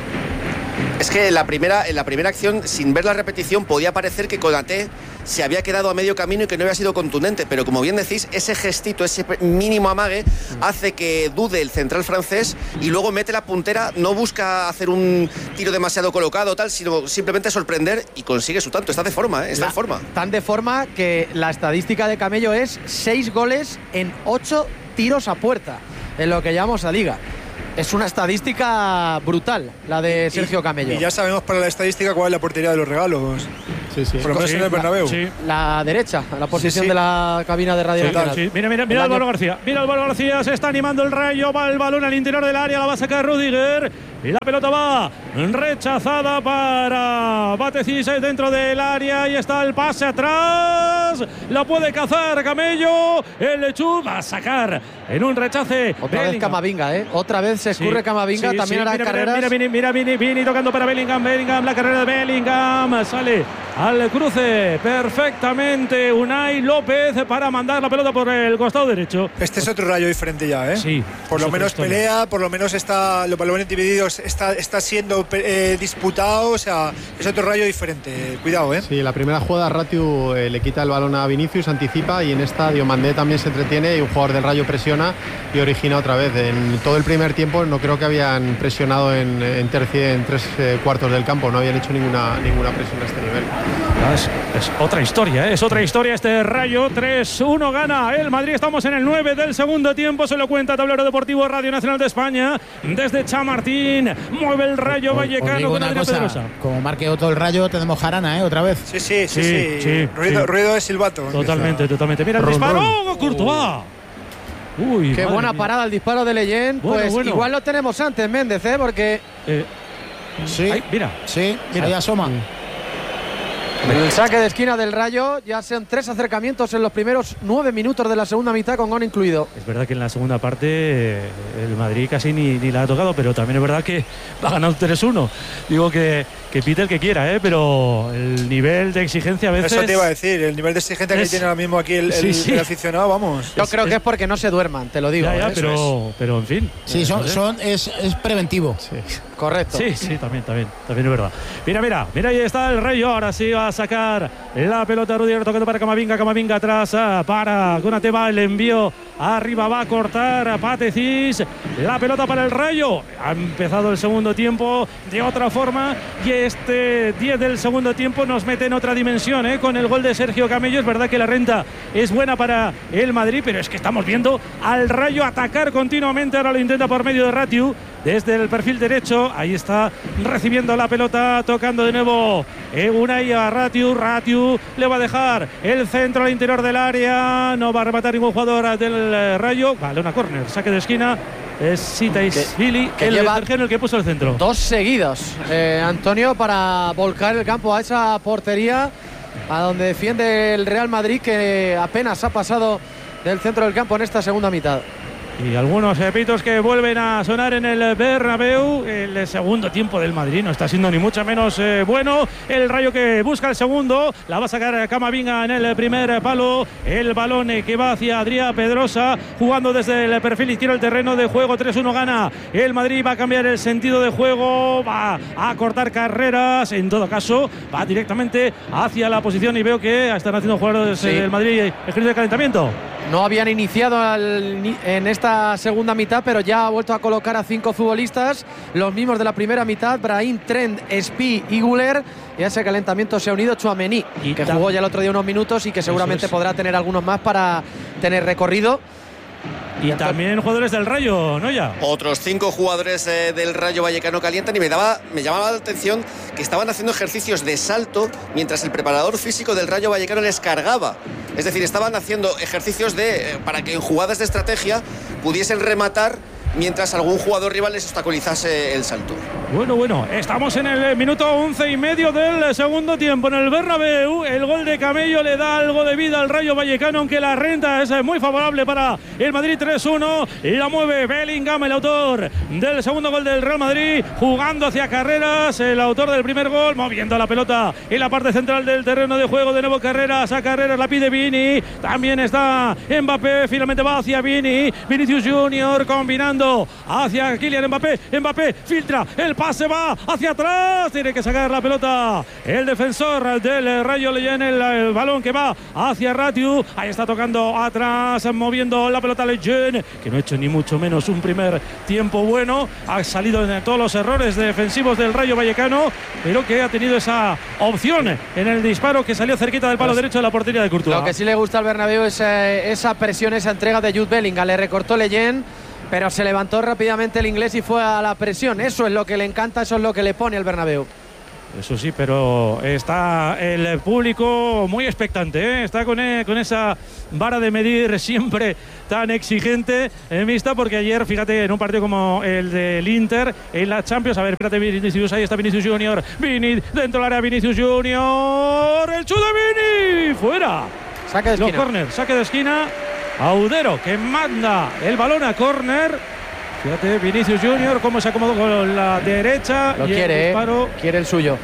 Es que en la primera, en la primera acción, sin ver la repetición, podía parecer que Konaté se había quedado a medio camino y que no había sido contundente. Pero como bien decís, ese gestito, ese mínimo amague, hace que dude el central francés y luego mete la puntera. No busca hacer un tiro demasiado colocado, tal, sino simplemente sorprender y consigue su tanto. Está de forma, ¿eh? Está La- de forma. Tan de forma que la estadística de Camello es seis goles en ocho tiros a puerta, en lo que llamamos a liga. Es una estadística brutal, la de Sergio Camello. Y ya sabemos para la estadística cuál es la portería de los regalos. Sí, sí. Por lo menos Sí, en el Bernabéu. Sí. La derecha, a la posición sí. de la cabina de Radio Sí, Nacional. sí. Mira, mira, mira El Álvaro año- García. Mira Álvaro García, se está animando el Rayo, va el balón al interior del área, la va a sacar Rudiger. Y la pelota va rechazada para Batecís dentro del área. Y está el pase atrás. La puede cazar Camello. El Lechú va a sacar en un rechace. Otra vez Bellingham. Camavinga, ¿eh? Otra vez se escurre Sí, Camavinga, sí, también sí. hará mira, carreras. Mira, mira, mira, Vini, Vini tocando para Bellingham, Bellingham, la carrera de Bellingham, sale al cruce perfectamente Unai López para mandar la pelota por el costado derecho. Este es otro Rayo diferente ya, ¿eh? Sí, Por es lo otra menos historia. pelea, por lo menos está los balones divididos, está, está siendo eh, disputado, o sea, es otro Rayo diferente. Cuidado, ¿eh? Sí, la primera jugada Ratiu eh, le quita el balón a Vinicius, anticipa, y en esta Diomandé también se entretiene y un jugador del Rayo presiona y origina otra vez. En todo el primer tiempo no creo que habían presionado en, en, terci- en tres eh, cuartos del campo, no habían hecho ninguna, ninguna presión a este nivel. Ah, Es, es otra historia, ¿eh? es otra historia este Rayo. tres uno gana el Madrid. Estamos en el nueve del segundo tiempo. Se lo cuenta Tablero Deportivo Radio Nacional de España. Desde Chamartín mueve el Rayo Os- os Vallecano digo con una Adrián cosa, Pedrosa. como marque otro el Rayo, tenemos jarana, ¿eh? Otra vez. Sí, sí, sí, Sí, sí. sí, ruido, sí. ruido de silbato. Totalmente, Empieza. totalmente. Mira el Run, disparo. run. Courtois. Uy, Qué madre buena mía. parada el disparo de Leyen. Bueno, Pues bueno. igual lo tenemos antes, Méndez, ¿eh? Porque Eh, Sí, ay, mira. sí, Mira. ahí asoma. el saque de esquina del Rayo ya son tres acercamientos en los primeros nueve minutos de la segunda mitad, con gol incluido. Es verdad que en la segunda parte eh, el Madrid casi ni, ni la ha tocado, pero también es verdad que va ganando tres uno. Digo que, que pite el que quiera, ¿eh? Pero el nivel de exigencia a veces. Eso te iba a decir, el nivel de exigencia Es- que tiene ahora mismo aquí el, el- Sí, sí. el aficionado, vamos. Yo Es- creo es- que es porque no se duerman, te lo digo. Ya, ya, ¿eh? pero, pero en fin. Sí, son, No sé. son, es, es preventivo. Correcto. Sí, sí, también, también, también es verdad. Mira, mira, mira, ahí está el Rayo. Ahora sí va a sacar la pelota Rudiger tocando para Camavinga, Camavinga atrás ah, para Konaté, va el envío arriba, va a cortar a Patecís. La pelota para el Rayo. Ha empezado el segundo tiempo de otra forma y este diez del segundo tiempo nos mete en otra dimensión, ¿eh? Con el gol de Sergio Camello. Es verdad que la renta es buena para el Madrid, pero es que estamos viendo al Rayo atacar continuamente. Ahora lo intenta por medio de Ratiu desde el perfil derecho. Ahí está recibiendo la pelota, tocando de nuevo eh, Unai a Ratiu. Ratiu le va a dejar el centro al interior del área. No va a rematar ningún jugador del eh, Rayo. Vale, una córner, saque de esquina. Es Sitaishvili, que el lleva tercero, el que puso el centro. Dos seguidos, eh, Antonio, para volcar el campo a esa portería a donde defiende el Real Madrid, que apenas ha pasado del centro del campo en esta segunda mitad. Y algunos eh, pitos que vuelven a sonar en el Bernabéu. El segundo tiempo del Madrid no está siendo ni mucho menos eh, bueno. El Rayo que busca el segundo. La va a sacar Camavinga en el primer palo. El balón eh, que va hacia Adrián Pedrosa, jugando desde el perfil izquierdo el terreno de juego. tres uno gana el Madrid. Va a cambiar el sentido de juego. Va a cortar carreras. En todo caso, va directamente hacia la posición. Y veo que están haciendo jugadores Sí. eh, del Madrid ejercicio de calentamiento. No habían iniciado al ni- en esta segunda mitad, pero ya ha vuelto a colocar a cinco futbolistas, los mismos de la primera mitad: Brahim, Trent, Spi y Güler. Y a ese calentamiento se ha unido Tchouaméni, Y que tam- jugó ya el otro día unos minutos y que seguramente es. podrá tener algunos más para tener recorrido. Y también jugadores del Rayo, ¿no ya? Otros cinco jugadores eh, del Rayo Vallecano calientan y me daba, me llamaba la atención que estaban haciendo ejercicios de salto mientras el preparador físico del Rayo Vallecano les cargaba. Es decir, estaban haciendo ejercicios de eh, para que en jugadas de estrategia pudiesen rematar mientras algún jugador rival les obstaculizase el salto. Bueno, bueno, estamos en el minuto once y medio del segundo tiempo en el Bernabéu. El gol de Camello le da algo de vida al Rayo Vallecano, aunque la renta es muy favorable para el Madrid. Tres uno, y la mueve Bellingham, el autor del segundo gol del Real Madrid, jugando hacia Carreras, el autor del primer gol, moviendo la pelota en la parte central del terreno de juego. De nuevo Carreras, a Carreras la pide Vini, también está Mbappé, finalmente va hacia Vini, Vinicius Junior combinando hacia Kylian Mbappé, Mbappé filtra, el pase va hacia atrás, tiene que sacar la pelota el defensor del Rayo Leyen, el, el balón que va hacia Ratiu, ahí está tocando atrás, moviendo la pelota Leyen, que no ha hecho ni mucho menos un primer tiempo bueno, ha salido en todos los errores defensivos del Rayo Vallecano, pero que ha tenido esa opción en el disparo que salió cerquita del palo pues derecho de la portería de Courtois. Lo que sí le gusta al Bernabéu es eh, esa presión, esa entrega de Jude Bellingham, le recortó Leyen, pero se levantó rápidamente el inglés y fue a la presión. Eso es lo que le encanta, eso es lo que le pone el Bernabéu. Eso sí, pero está el público muy expectante, ¿eh? Está con, eh, con esa vara de medir siempre tan exigente en vista, porque ayer, fíjate, en un partido como el del Inter, en la Champions, a ver, espérate, Vinicius, ahí está Vinicius Junior, Vini, dentro del área, Vinicius Junior, el chute de Vini, fuera. Saque de esquina. Los córner, saque de esquina, Audero, que manda el balón a córner. Fíjate, Vinicius Junior, cómo se acomodó con la derecha. Lo y quiere, el disparo. ¿eh? Quiere el suyo.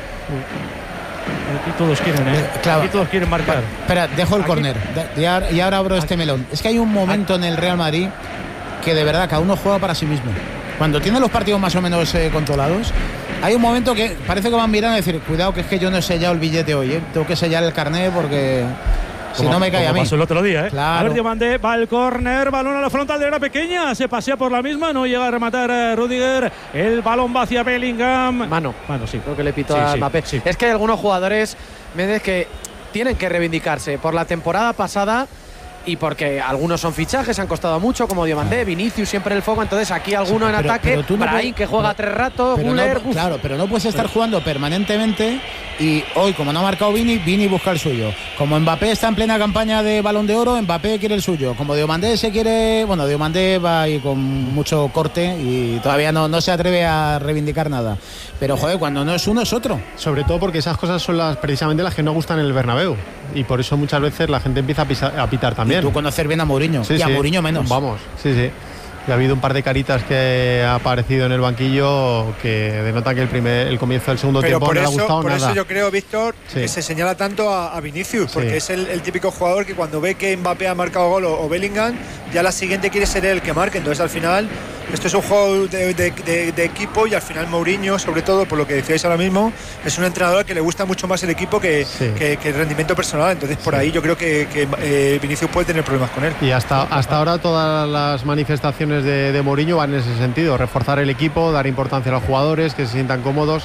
Aquí todos quieren, ¿eh? Claro. Aquí todos quieren marcar. Espera, dejo el Aquí. córner. Y ahora, y ahora abro este melón. Es que hay un momento en el Real Madrid que de verdad cada uno juega para sí mismo. Cuando tiene los partidos más o menos eh, controlados, hay un momento que parece que van mirando y decir, cuidado que es que yo no he sellado el billete hoy, ¿eh? Tengo que sellar el carnet porque... Si como, no me cae a mí. Pasó el otro día, ¿eh? Claro. A ver, Diomandé va al córner, balón a la frontal de la pequeña, se pasea por la misma, no llega a rematar a Rudiger, el balón va hacia Bellingham. Mano, mano, sí. Creo que le pitó sí, a sí, Mbappé. Sí. Es que hay algunos jugadores, Méndez, que tienen que reivindicarse por la temporada pasada y porque algunos son fichajes, han costado mucho, como Diomandé, Vinicius siempre en el foco, entonces aquí alguno sí, en pero, ataque, pero tú no Brahim puedes, que juega pero, tres ratos, pero Müller, no, claro, pero no puedes estar pero, jugando permanentemente y hoy, como no ha marcado Vini, Vini busca el suyo. Como Mbappé está en plena campaña de Balón de Oro, Mbappé quiere el suyo. Como Diomandé se quiere, bueno, Diomandé va ahí con mucho corte y todavía no, no se atreve a reivindicar nada. Pero joder, cuando no es uno es otro. Sobre todo porque esas cosas son las precisamente las que no gustan en el Bernabéu y por eso muchas veces la gente empieza a, pisar, a pitar también. Y tú conocer bien a Mourinho, sí, y a sí. Mourinho menos. Vamos, sí, sí. Y ha habido un par de caritas que ha aparecido en el banquillo que denota que el primer el comienzo del segundo Pero tiempo por no eso, le ha gustado por nada. eso yo creo, Víctor, sí. que se señala tanto a, a Vinicius, porque sí. es el, el típico jugador que cuando ve que Mbappé ha marcado gol o, o Bellingham, ya la siguiente quiere ser él el que marque. Entonces al final esto es un juego de, de, de, de equipo y al final Mourinho, sobre todo por lo que decíais ahora mismo, es un entrenador que le gusta mucho más el equipo que, sí. que, que el rendimiento personal. Entonces por sí. ahí yo creo que, que eh, Vinicius puede tener problemas con él. Y hasta, hasta ahora todas las manifestaciones de, de Mourinho van en ese sentido, reforzar el equipo, dar importancia a los jugadores, que se sientan cómodos.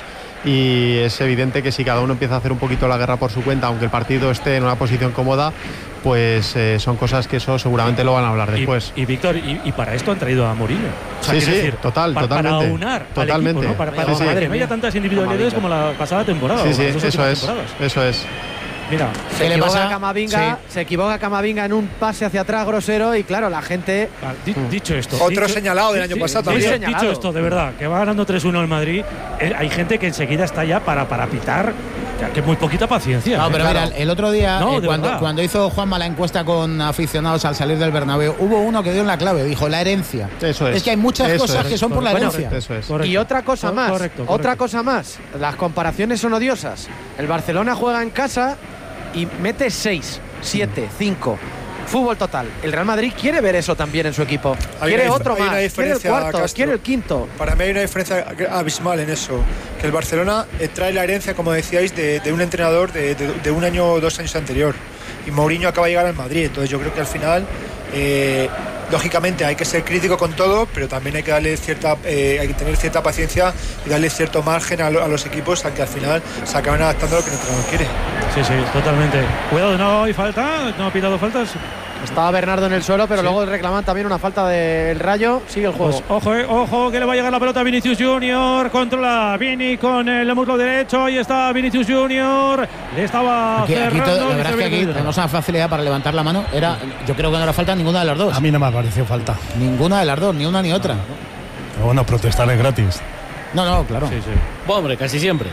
Y es evidente que si cada uno empieza a hacer un poquito la guerra por su cuenta, aunque el partido esté en una posición cómoda, pues eh, son cosas que eso seguramente lo van a hablar después. Y, y Víctor, y, y para esto han traído a Mourinho. O sea, sí, sí, decir, total, para, totalmente. Para aunar totalmente. al equipo, ¿no? Para, para sí, sí, sí. no haya tantas individualidades como la pasada temporada. Sí, sí, eso es, temporadas. eso es. Mira, se equivoca Camavinga, sí. se equivoca Camavinga en un pase hacia atrás grosero y claro, la gente... Ah, di, dicho esto... Otro dicho, señalado del año di, pasado di, también. Dicho esto, de verdad, que va ganando tres uno el Madrid, eh, hay gente que enseguida está ya para, para pitar, ya que muy poquita paciencia. No, eh, pero claro. mira, el otro día, no, eh, cuando, cuando hizo Juanma la encuesta con aficionados al salir del Bernabéu, hubo uno que dio en la clave, dijo la herencia. Eso es. Es que hay muchas eso cosas es. que son por la bueno, herencia. Eso es. Y otra cosa más, correcto, correcto. otra cosa más, las comparaciones son odiosas. El Barcelona juega en casa y mete seis, siete, cinco. Fútbol total. El Real Madrid quiere ver eso también en su equipo. Hay quiere una, otro hay más. Una quiere el cuarto, Castro. quiere el quinto. Para mí hay una diferencia abismal en eso. Que el Barcelona trae la herencia, como decíais, de, de un entrenador de, de, de un año o dos años anterior. Y Mourinho acaba de llegar al Madrid. Entonces yo creo que al final... Eh, lógicamente hay que ser crítico con todo, pero también hay que darle cierta, eh, hay que tener cierta paciencia y darle cierto margen a, lo, a los equipos a que al final se acaben adaptando a lo que el entrenador quiere. Sí, sí, totalmente. Cuidado, no hay falta, no ha pitado faltas. Estaba Bernardo en el suelo, pero sí. luego reclaman también una falta del Rayo. Sigue el juego. Pues, ojo, eh, ojo, que le va a llegar la pelota a Vinicius Junior. Controla Vini con el muslo derecho. Ahí está Vinicius Junior. Le estaba aquí, cerrando. Aquí todo, la verdad es que aquí tenemos una facilidad para levantar la mano. Era, yo creo que no era falta ninguna de las dos. A mí no me ha parecido falta. Ninguna de las dos, ni una ni otra. Pero bueno, protestar es gratis. No, no, claro. Sí, sí. Bueno, hombre, casi siempre.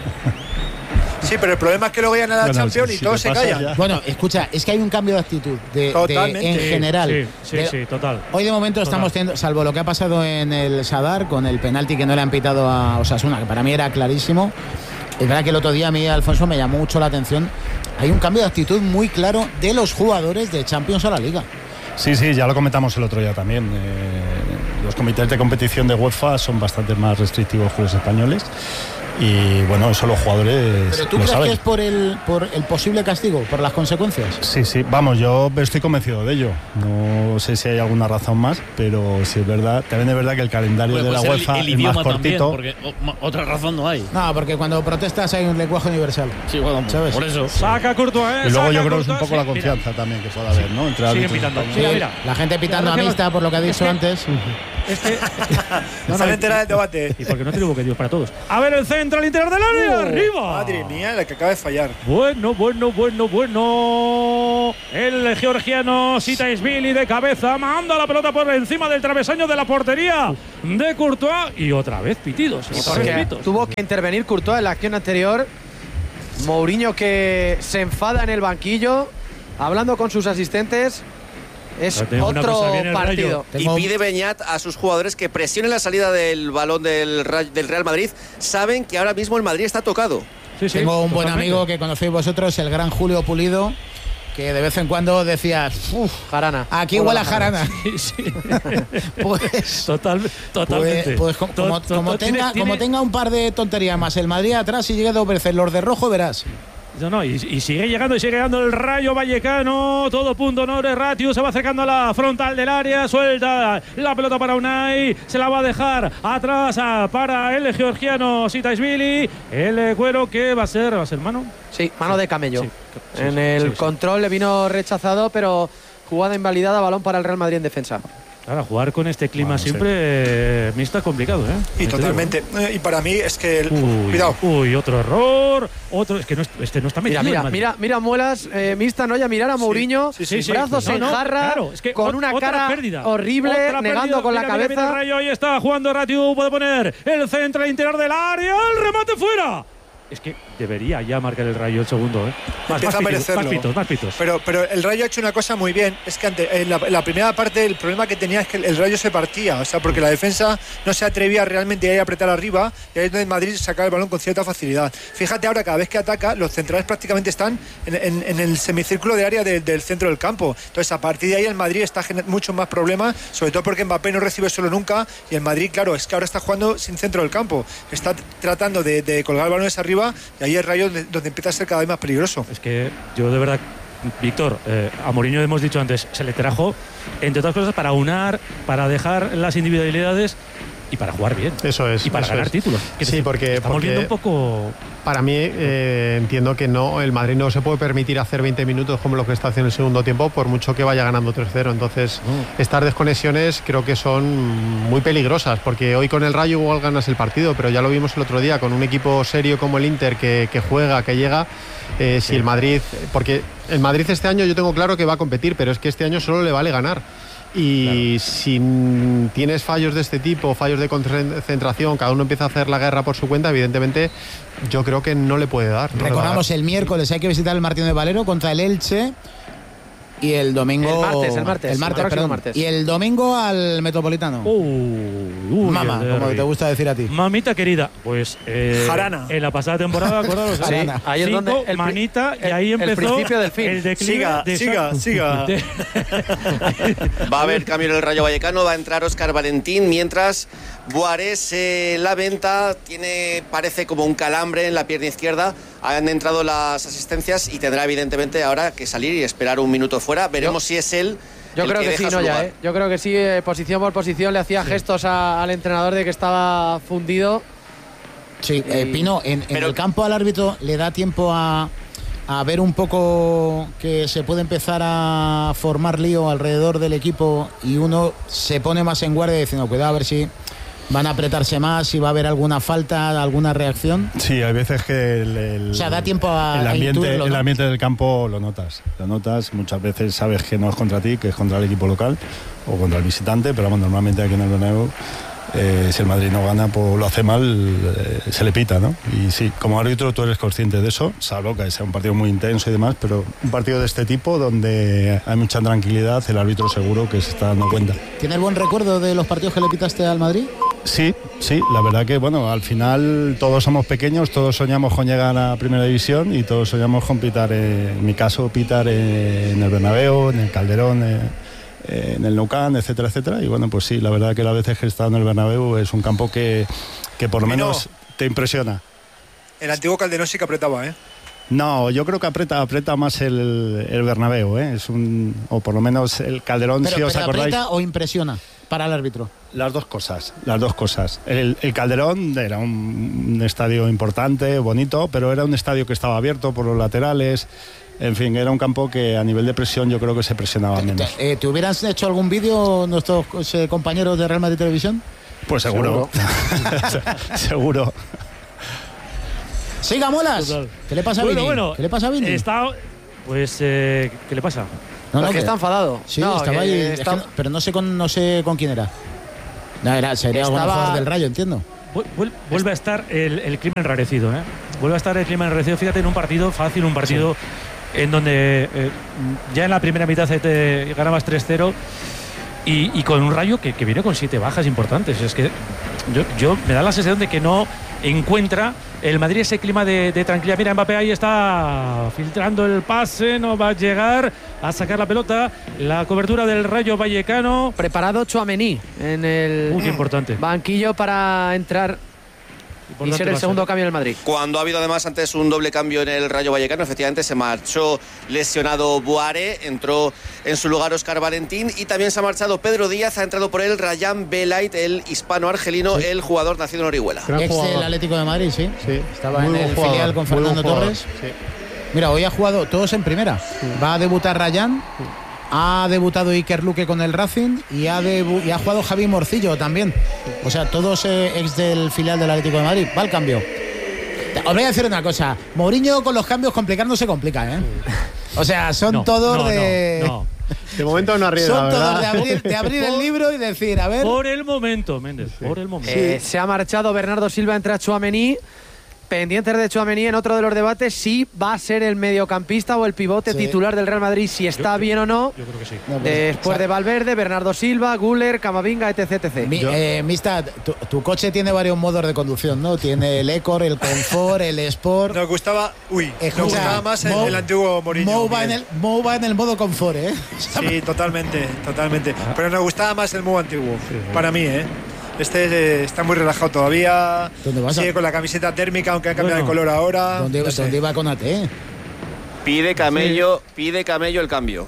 Sí, pero el problema es que luego llegan a la bueno, Champions si, y si todos se callan. Ya. Bueno, escucha, es que hay un cambio de actitud de, de, en general. Sí, sí, de, sí, total. Hoy de momento total. estamos teniendo, salvo lo que ha pasado en el Sadar con el penalti que no le han pitado a Osasuna, que para mí era clarísimo. Es verdad que el otro día a mí, Alfonso, me llamó mucho la atención. Hay un cambio de actitud muy claro de los jugadores de Champions a la Liga. Sí, sí, ya lo comentamos el otro día también. Eh, los comités de competición de UEFA son bastante más restrictivos que los españoles. Y bueno, eso los jugadores. ¿Pero tú lo crees saben. que es por el, por el posible castigo, por las consecuencias? Sí, sí, vamos, yo estoy convencido de ello. No sé si hay alguna razón más, pero sí es verdad. También es verdad que el calendario Puede de la ser UEFA el, el es más idioma también, cortito. porque o, otra razón no hay. No, porque cuando protestas hay un lenguaje universal. Sí, bueno, ¿sabes? por eso. Saca Courtois, eh, Y luego saca yo creo que es un Courtois, poco la sí, confianza mira. también que pueda haber, ¿no? Entre Siguen árbitros y pitando. tal. Mira, mira. La gente pitando Ya, a Mista, por lo que ha dicho es que, antes. Es que, no se entera del debate. Y porque no tengo que decir para todos. A ver, el centro al interior del área, Oh, arriba. Madre mía, la que acaba de fallar. Bueno, bueno, bueno, bueno. El georgiano Sitaishvili de cabeza manda la pelota por encima del travesaño de la portería de Courtois. Y otra vez pitidos. Otra vez pitidos. Tuvo que intervenir Courtois en la acción anterior. Mourinho que se enfada en el banquillo, hablando con sus asistentes. Es otro partido. Y pide Beñat a sus jugadores que presionen la salida del balón del, del Real Madrid. Saben que ahora mismo el Madrid está tocado. Sí, sí, Tengo un totalmente. buen amigo que conocéis vosotros, el gran Julio Pulido, que de vez en cuando decías, uff, jarana. Aquí huele a jarana. Sí, sí. Pues, Total, totalmente. Pues, pues como, como, To- to- como tiene- tenga, tiene- como tenga un par de tonterías más el Madrid atrás y llegue dos veces los de rojo, verás. No, no, y, y sigue llegando y sigue llegando el Rayo Vallecano. Todo punto honor. Ratio se va acercando a la frontal del área. Suelta la pelota para Unai. Se la va a dejar atrás a, para el georgiano Sitaishvili. El cuero que va a ser, va a ser mano. Sí, mano de camello. Sí, sí, en sí, el sí, sí. control le vino rechazado, pero jugada invalidada, balón para el Real Madrid en defensa. Claro, jugar con este clima Bueno, siempre eh, mixta complicado, ¿eh? Y Te totalmente. digo, ¿eh? Eh, Y para mí es que. El, Uy, cuidado. uy, otro error. Otro, es que no, es- este no está metido. Mira, mira, el Madrid. mira, mira Muelas, eh, Mista, ¿no? Ya mirar a Mourinho, sí, sí, sí. brazos No, en no, jarra, claro, es que con ot- una otra cara pérdida. horrible, Otra negando pérdida. con la Mira, mira, cabeza. mira el Rayo, ahí está jugando Ratiu, puede poner el centro al interior del área, el remate fuera. Es que debería ya marcar el Rayo el segundo, ¿eh? Más, Empieza más a pitos, merecerlo. más pitos, más pitos. Pero, pero el Rayo ha hecho una cosa muy bien. Es que ante, en, la, en la primera parte el problema que tenía es que el, el Rayo se partía. O sea, porque la defensa no se atrevía realmente a ir a apretar arriba. Y ahí es donde Madrid sacaba el balón con cierta facilidad. Fíjate ahora, cada vez que ataca, los centrales prácticamente están en, en, en el semicírculo de área de, del centro del campo. Entonces, a partir de ahí el Madrid está generando muchos más problemas. Sobre todo porque Mbappé no recibe solo nunca. Y el Madrid, claro, es que ahora está jugando sin centro del campo. Está tratando de, de colgar balones arriba. Y ahí el Rayo donde, donde empieza a ser cada vez más peligroso. Es que yo de verdad, Víctor, eh, a Mourinho hemos dicho antes, se le trajo, entre otras cosas, para unar, para dejar las individualidades y para jugar bien. Eso es. Y para eso ganar es. títulos. Que Sí, porque, estamos porque viendo un poco. para mí eh, entiendo que no, el Madrid no se puede permitir hacer veinte minutos como lo que está haciendo en el segundo tiempo, por mucho que vaya ganando tres cero. Entonces, Oh. estas desconexiones creo que son muy peligrosas, porque hoy con el Rayo igual ganas el partido, pero ya lo vimos el otro día, con un equipo serio como el Inter, que, que juega, que llega, eh, si el Madrid, porque el Madrid este año yo tengo claro que va a competir, pero es que este año solo le vale ganar. Y claro, si tienes fallos de este tipo, fallos de concentración, cada uno empieza a hacer la guerra por su cuenta, evidentemente yo creo que no le puede dar. No Recordamos, dar. el miércoles hay que visitar el Martín de Valero contra el Elche. Y el domingo. El martes, el martes. El martes, el perdón. martes. Y el domingo al Metropolitano. Uh, uy, Mama, como te gusta decir a ti. Mamita querida, pues. Eh, Jarana. En la pasada temporada, acordaros. Sí, ¿eh? ahí es Cinco, donde el, manita, el, y ahí empezó. el principio del fin. El declive Siga, de siga, esa- siga. de- Va a haber cambio en el Rayo Vallecano, va a entrar Óscar Valentín, mientras Buarés se la venta, tiene, parece como un calambre en la pierna izquierda. Han entrado las asistencias y tendrá evidentemente ahora que salir y esperar un minuto fuera. Veremos Yo, si es él. Yo el creo que, deja sí, su no ya, lugar. ¿eh? Yo creo que sí, eh, posición por posición le hacía gestos a, al entrenador de que estaba fundido. Sí, eh, Pino, en, en Pero- el campo al árbitro le da tiempo a, a ver un poco que se puede empezar a formar lío alrededor del equipo y uno se pone más en guardia diciendo cuidado a ver si van a apretarse más, si va a haber alguna falta, alguna reacción. Sí, hay veces que el, el, o sea, da tiempo a, el ambiente, a intuirlo, ¿no? El ambiente del campo lo notas, lo notas, muchas veces sabes que no es contra ti, que es contra el equipo local o contra el visitante, pero vamos, normalmente aquí en el Bernabéu Eh, si el Madrid no gana, pues lo hace mal, eh, se le pita, ¿no? Y sí, como árbitro tú eres consciente de eso, salvo que sea un partido muy intenso y demás, pero un partido de este tipo donde hay mucha tranquilidad, el árbitro seguro que se está dando cuenta. ¿Tienes buen recuerdo de los partidos que le pitaste al Madrid? Sí, sí, la verdad que bueno, al final todos somos pequeños, todos soñamos con llegar a Primera División y todos soñamos con pitar, eh, en mi caso pitar eh, en el Bernabéu, en el Calderón, eh, en el Nou Camp, etcétera, etcétera. Y bueno, pues sí, la verdad que las veces que he estado en el Bernabéu es un campo que, que por lo menos te impresiona. El antiguo Calderón sí que apretaba, ¿eh? No, yo creo que aprieta, aprieta más el, el Bernabéu, ¿eh? Es un, o por lo menos el Calderón, pero, si os pero acordáis. ¿aprieta o impresiona para el árbitro? Las dos cosas, las dos cosas. El, el Calderón era un, un estadio importante, bonito, pero era un estadio que estaba abierto por los laterales. En fin, era un campo que a nivel de presión yo creo que se presionaba menos. ¿Te, eh, ¿te hubieran hecho algún vídeo nuestros eh, compañeros de Real Madrid Televisión? Pues seguro. Seguro. seguro. Siga, Molas. Total. ¿Qué le pasa a Bueno, Vini? bueno, ¿Qué le pasa a Vini? Está, pues, eh, ¿qué le pasa? No, no, que está enfadado. Sí, no, estaba ahí, está... es que no, pero no sé con no sé con quién era. No, era sería algún Estaba... jugador del Rayo, entiendo. Vuelve a estar el, el clima enrarecido, ¿eh? Vuelve a estar el clima enrarecido. Fíjate, en un partido fácil, un partido sí. en donde eh, ya en la primera mitad te ganabas tres cero y, y con un Rayo que, que viene con siete bajas importantes. Es que yo, yo me da la sensación de que no encuentra el Madrid ese clima de, de tranquilidad. Mira, Mbappé ahí está filtrando el pase, no va a llegar a sacar la pelota. La cobertura del Rayo Vallecano. Preparado Tchouaméni en el Muy importante. banquillo para entrar y ser el segundo cambio en el Madrid. Cuando ha habido además antes un doble cambio en el Rayo Vallecano, efectivamente se marchó lesionado Boare, entró en su lugar Óscar Valentín y también se ha marchado Pedro Díaz, ha entrado por él Rayán Belait, el hispano-argelino, sí. el jugador nacido en Orihuela. Ex del Atlético de Madrid, sí. sí. Estaba muy en el jugador, filial con Fernando Torres. Sí. Mira, hoy ha jugado todos en primera. Sí. Va a debutar Rayán. Sí. Ha debutado Iker Luque con el Racing y ha, debu- y ha jugado Javi Morcillo también. O sea, todos eh, ex del filial del Atlético de Madrid. Va el cambio. Os voy a decir una cosa. Mourinho con los cambios complicar no se complica, ¿eh? O sea, son no, todos no, de... No, no. De momento no arriesga, son ¿verdad? todos de abrir, de abrir el libro y decir, a ver... Por el momento, Méndez, sí. por el momento. Eh, se ha marchado Bernardo Silva, entra Tchouaméni. Pendientes de Tchouaméni en otro de los debates, si va a ser el mediocampista o el pivote sí. titular del Real Madrid, si está yo, bien o no. Yo creo que sí. No, pues, Después de Valverde, Bernardo Silva, Güler, Camavinga, etc, etcétera. Mi, eh, Mista, tu, tu coche tiene varios modos de conducción, ¿no? Tiene el Ecor, el Confort, el Sport. Nos gustaba, uy, Escucha, nos gustaba más Mo, el, el antiguo Mourinho. Mo va, en el, Mo va en el modo Confort, ¿eh? Sí, totalmente, totalmente. Pero nos gustaba más el Mo antiguo, sí, sí. para mí, ¿eh? Este eh, está muy relajado todavía. ¿Dónde vas? Sigue con la camiseta térmica, aunque ha cambiado bueno, de color ahora. ¿Dónde, no ¿dónde iba con A T? Pide Camello, sí. pide Camello el cambio.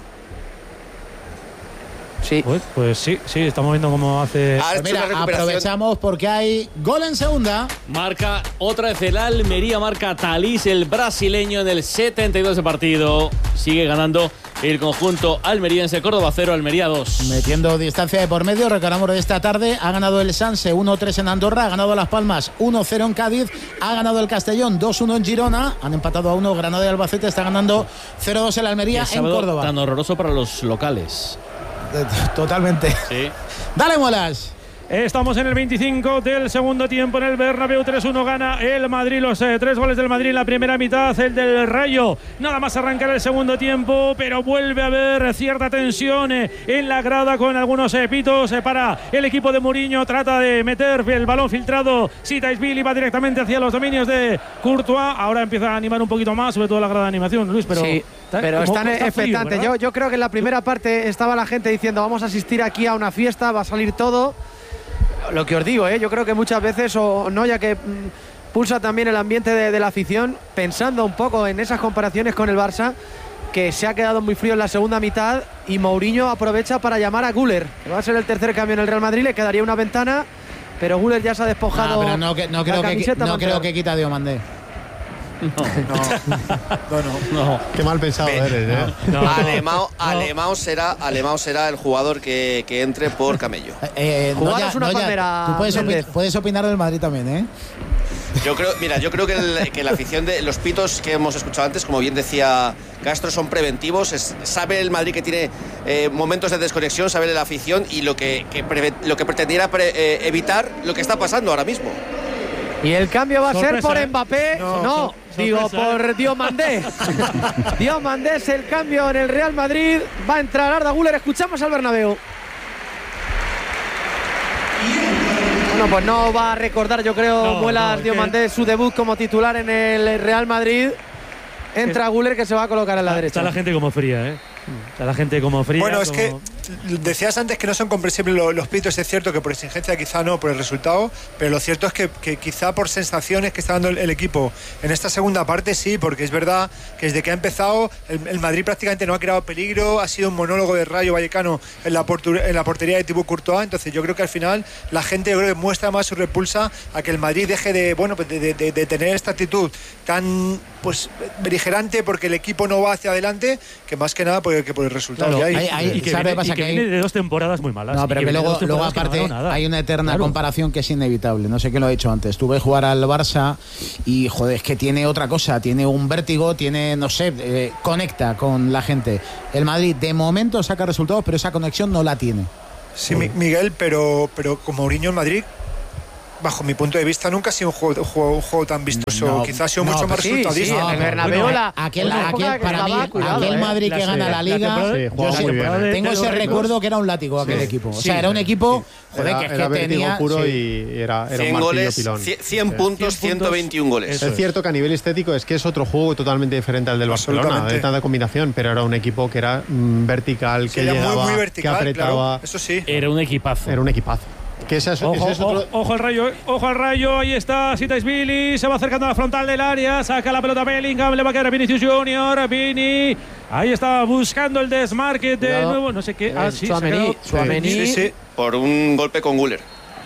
Sí. Pues, pues sí, sí, estamos viendo cómo hace. Pues mira, aprovechamos porque hay gol en segunda. Marca otra vez el Almería, marca Thalys, el brasileño, en el setenta y dos de partido. Sigue ganando el conjunto almeriense. Córdoba cero, Almería dos. Metiendo distancia de por medio, recordamos de esta tarde. Ha ganado el Sanse uno tres en Andorra, ha ganado Las Palmas uno cero en Cádiz, ha ganado el Castellón dos uno en Girona, han empatado a uno Granada y Albacete, está ganando cero dos el Almería en Córdoba. Tan horroroso para los locales. Totalmente. Sí. Dale, Molas. Estamos en el veinticinco del segundo tiempo en el Bernabéu. tres uno gana el Madrid. Los eh, tres goles del Madrid en la primera mitad, el del Rayo. Nada más arrancar el segundo tiempo, pero vuelve a haber cierta tensión eh, en la grada con algunos eh, pitos eh, para el equipo de Mourinho. Trata de meter el balón filtrado. Sitaisvili va directamente hacia los dominios de Courtois. Ahora empieza a animar un poquito más, sobre todo la grada de animación, Luis, pero... Sí. Pero están expectantes. Yo, yo creo que en la primera parte estaba la gente diciendo vamos a asistir aquí a una fiesta, va a salir todo. Lo que os digo, ¿eh? yo creo que muchas veces, o no, ya que mmm, pulsa también el ambiente de, de la afición, pensando un poco en esas comparaciones con el Barça, que se ha quedado muy frío en la segunda mitad y Mourinho aprovecha para llamar a Güler, que va a ser el tercer cambio en el Real Madrid, le quedaría una ventana, pero Güler ya se ha despojado. No, pero no, que, no, creo, que, no creo que quita Diomandé. No. No, no. No. Qué mal pensado Ve- eres, ¿eh? No, no, Alemão, no. Alemão será, Alemão será el jugador que, que entre por Camello. Eh, Jugar Noya, es una Noya, palmera, tú puedes, opi- Méndez. puedes opinar del Madrid también, ¿eh? Yo creo, mira, yo creo que, el- que la afición de los pitos que hemos escuchado antes, como bien decía Castro, son preventivos. Es- sabe el Madrid que tiene eh, momentos de desconexión, sabe la afición y lo que, que preve- lo que pretendiera pre- eh, evitar lo que está pasando ahora mismo. Y el cambio va a ser Sorpresa, por ¿eh? Mbappé. No, No, digo sorpresa, por Diomandé. Diomandé es el cambio en el Real Madrid. Va a entrar Arda Güler. Escuchamos al Bernabéu. Bueno, pues no va a recordar, yo creo, No, Muelas no, Diomandé su debut como titular en el Real Madrid. Entra Güler, que se va a colocar en la derecha. Está la gente como fría, ¿eh? Está la gente como fría. Bueno, es que como- decías antes que no son comprensibles lo- los pitos, es cierto que por exigencia quizá no, por el resultado, pero lo cierto es que, que quizá por sensaciones que está dando el, el equipo en esta segunda parte sí, porque es verdad que desde que ha empezado el, el Madrid prácticamente no ha creado peligro, ha sido un monólogo de Rayo Vallecano en la, portu- en la portería de Thibaut Courtois, entonces yo creo que al final la gente yo creo que muestra más su repulsa a que el Madrid deje de, bueno, pues de, de- de- de tener esta actitud tan pues beligerante porque el equipo no va hacia adelante, que más que nada por el, que por el resultado Claro, que hay. hay- hay- y que, ¿sabe viene, qué pasa? y que Que hay- viene de dos temporadas muy malas. No, y pero que que viene de luego, dos luego temporadas que no aparte ha ganado nada. hay una eterna Claro. comparación que es inevitable. No sé quién lo ha dicho antes. Tuve jugar al Barça y, joder, es que tiene otra cosa. Tiene un vértigo, tiene, no sé, eh, conecta con la gente. El Madrid, de momento, saca resultados, pero esa conexión no la tiene. Sí, Mi- Miguel, pero, pero con Mourinho en Madrid, bajo mi punto de vista, nunca ha sido un juego, un juego, un juego tan vistoso. No, Quizás ha sido no, mucho más Sí, resultadista. sí, en el pero- Bernabéu bueno, la- aquel, una aquel- época que para mí, estaba cuidado, aquel ¿eh? Madrid que La gana se- la Liga, temporada de- Sí, yo jugaba sí- muy bien, ¿eh? tengo de ese los recuerdo que era un látigo aquel equipo. O sea, Sí, era un equipo, joder, Era, que es que era vértigo tenía... puro sí. y era, era un cien martillo goles, pilón. cien, cien puntos, cien ciento veintiún goles. Eso Es es. cierto que a nivel estético es que es otro juego totalmente diferente al del Barcelona, Absolutamente. de tanta combinación, pero era un equipo que era mm, vertical, Sí, que era llegaba, muy, muy que vertical, apretaba. claro, eso sí. Era un equipazo. Era un equipazo. Que ese es, Ojo, ese es otro- ojo, ojo al rayo, eh. ojo al rayo, ahí está Sitais-Billy, se va acercando a la frontal del área, saca la pelota Bellingham, le va a quedar a Vinicius Junior, Vini, ahí está buscando el desmarque de Cuidado. nuevo, no sé qué, Eh, ah, sí, se ha Tchouaméni, quedado- Tchouaméni. Sí, sí. Por un golpe con Güler.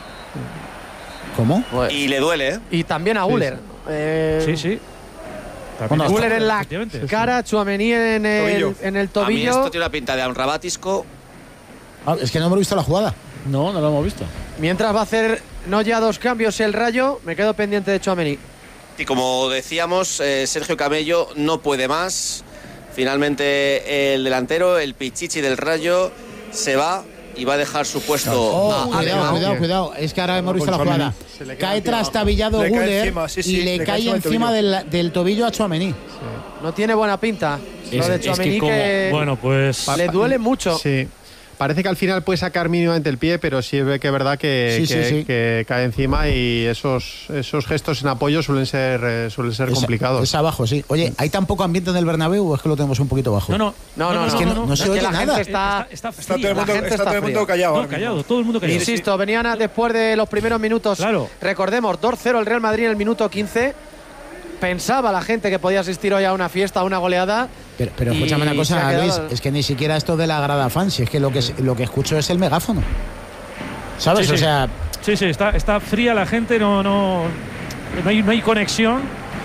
¿Cómo? Pues- Y le duele, ¿eh? Y también a Güler. Eh, Sí, sí. Bueno, También Güler está- en la efectivamente. cara, Tchouaméni en el, Tobillo. en el A mí tobillo. esto tiene una pinta de un rabatisco. Ah, es que no hemos visto la jugada. No, no lo hemos visto. Mientras va a hacer no ya dos cambios el Rayo, me quedo pendiente de Tchouaméni. Y como decíamos, eh, Sergio Camello no puede más. Finalmente el delantero, el Pichichi del Rayo, se va y va a dejar su puesto Oh, a cuidado, Alemão. cuidado, cuidado. Es que ahora hemos visto la con jugada. Tchouaméni. Se le cae Cae encima. trastabillado Le cae Güler encima, sí, sí, y le, le cae cae encima del encima tobillo. del, del tobillo a Tchouaméni. No tiene buena pinta. Es- Lo de es que Tchouaméni como- que, Bueno, pues le duele mucho. Sí. Parece que al final puede sacar mínimamente el pie, pero sí ve que es verdad que, Sí, sí, que, sí. que cae encima y esos, esos gestos en apoyo suelen ser, eh, suelen ser Es- complicados. Es abajo, sí. Oye, ¿hay tan poco ambiente en el Bernabéu o es que lo tenemos un poquito bajo? no, no, No, no, es que no- no se Es que oye la nada. gente está, está, está Está todo el frío. mundo, gente está está todo el mundo fría. callado. No, ahora mismo. callado, todo el mundo callado. Insisto, venían a- después de los primeros minutos. Claro. Recordemos, dos cero el Real Madrid en el minuto quince. Pensaba la gente que podía asistir hoy a una fiesta, a una goleada. Pero, pero Y escúchame una se ha cosa, quedado- Luis, es que ni siquiera esto de la grada fan, si es que lo que, lo que escucho es el megáfono. ¿Sabes? Sí, O sí. sea, Sí, sí, está, está fría la gente, no, no, no, hay, no hay conexión.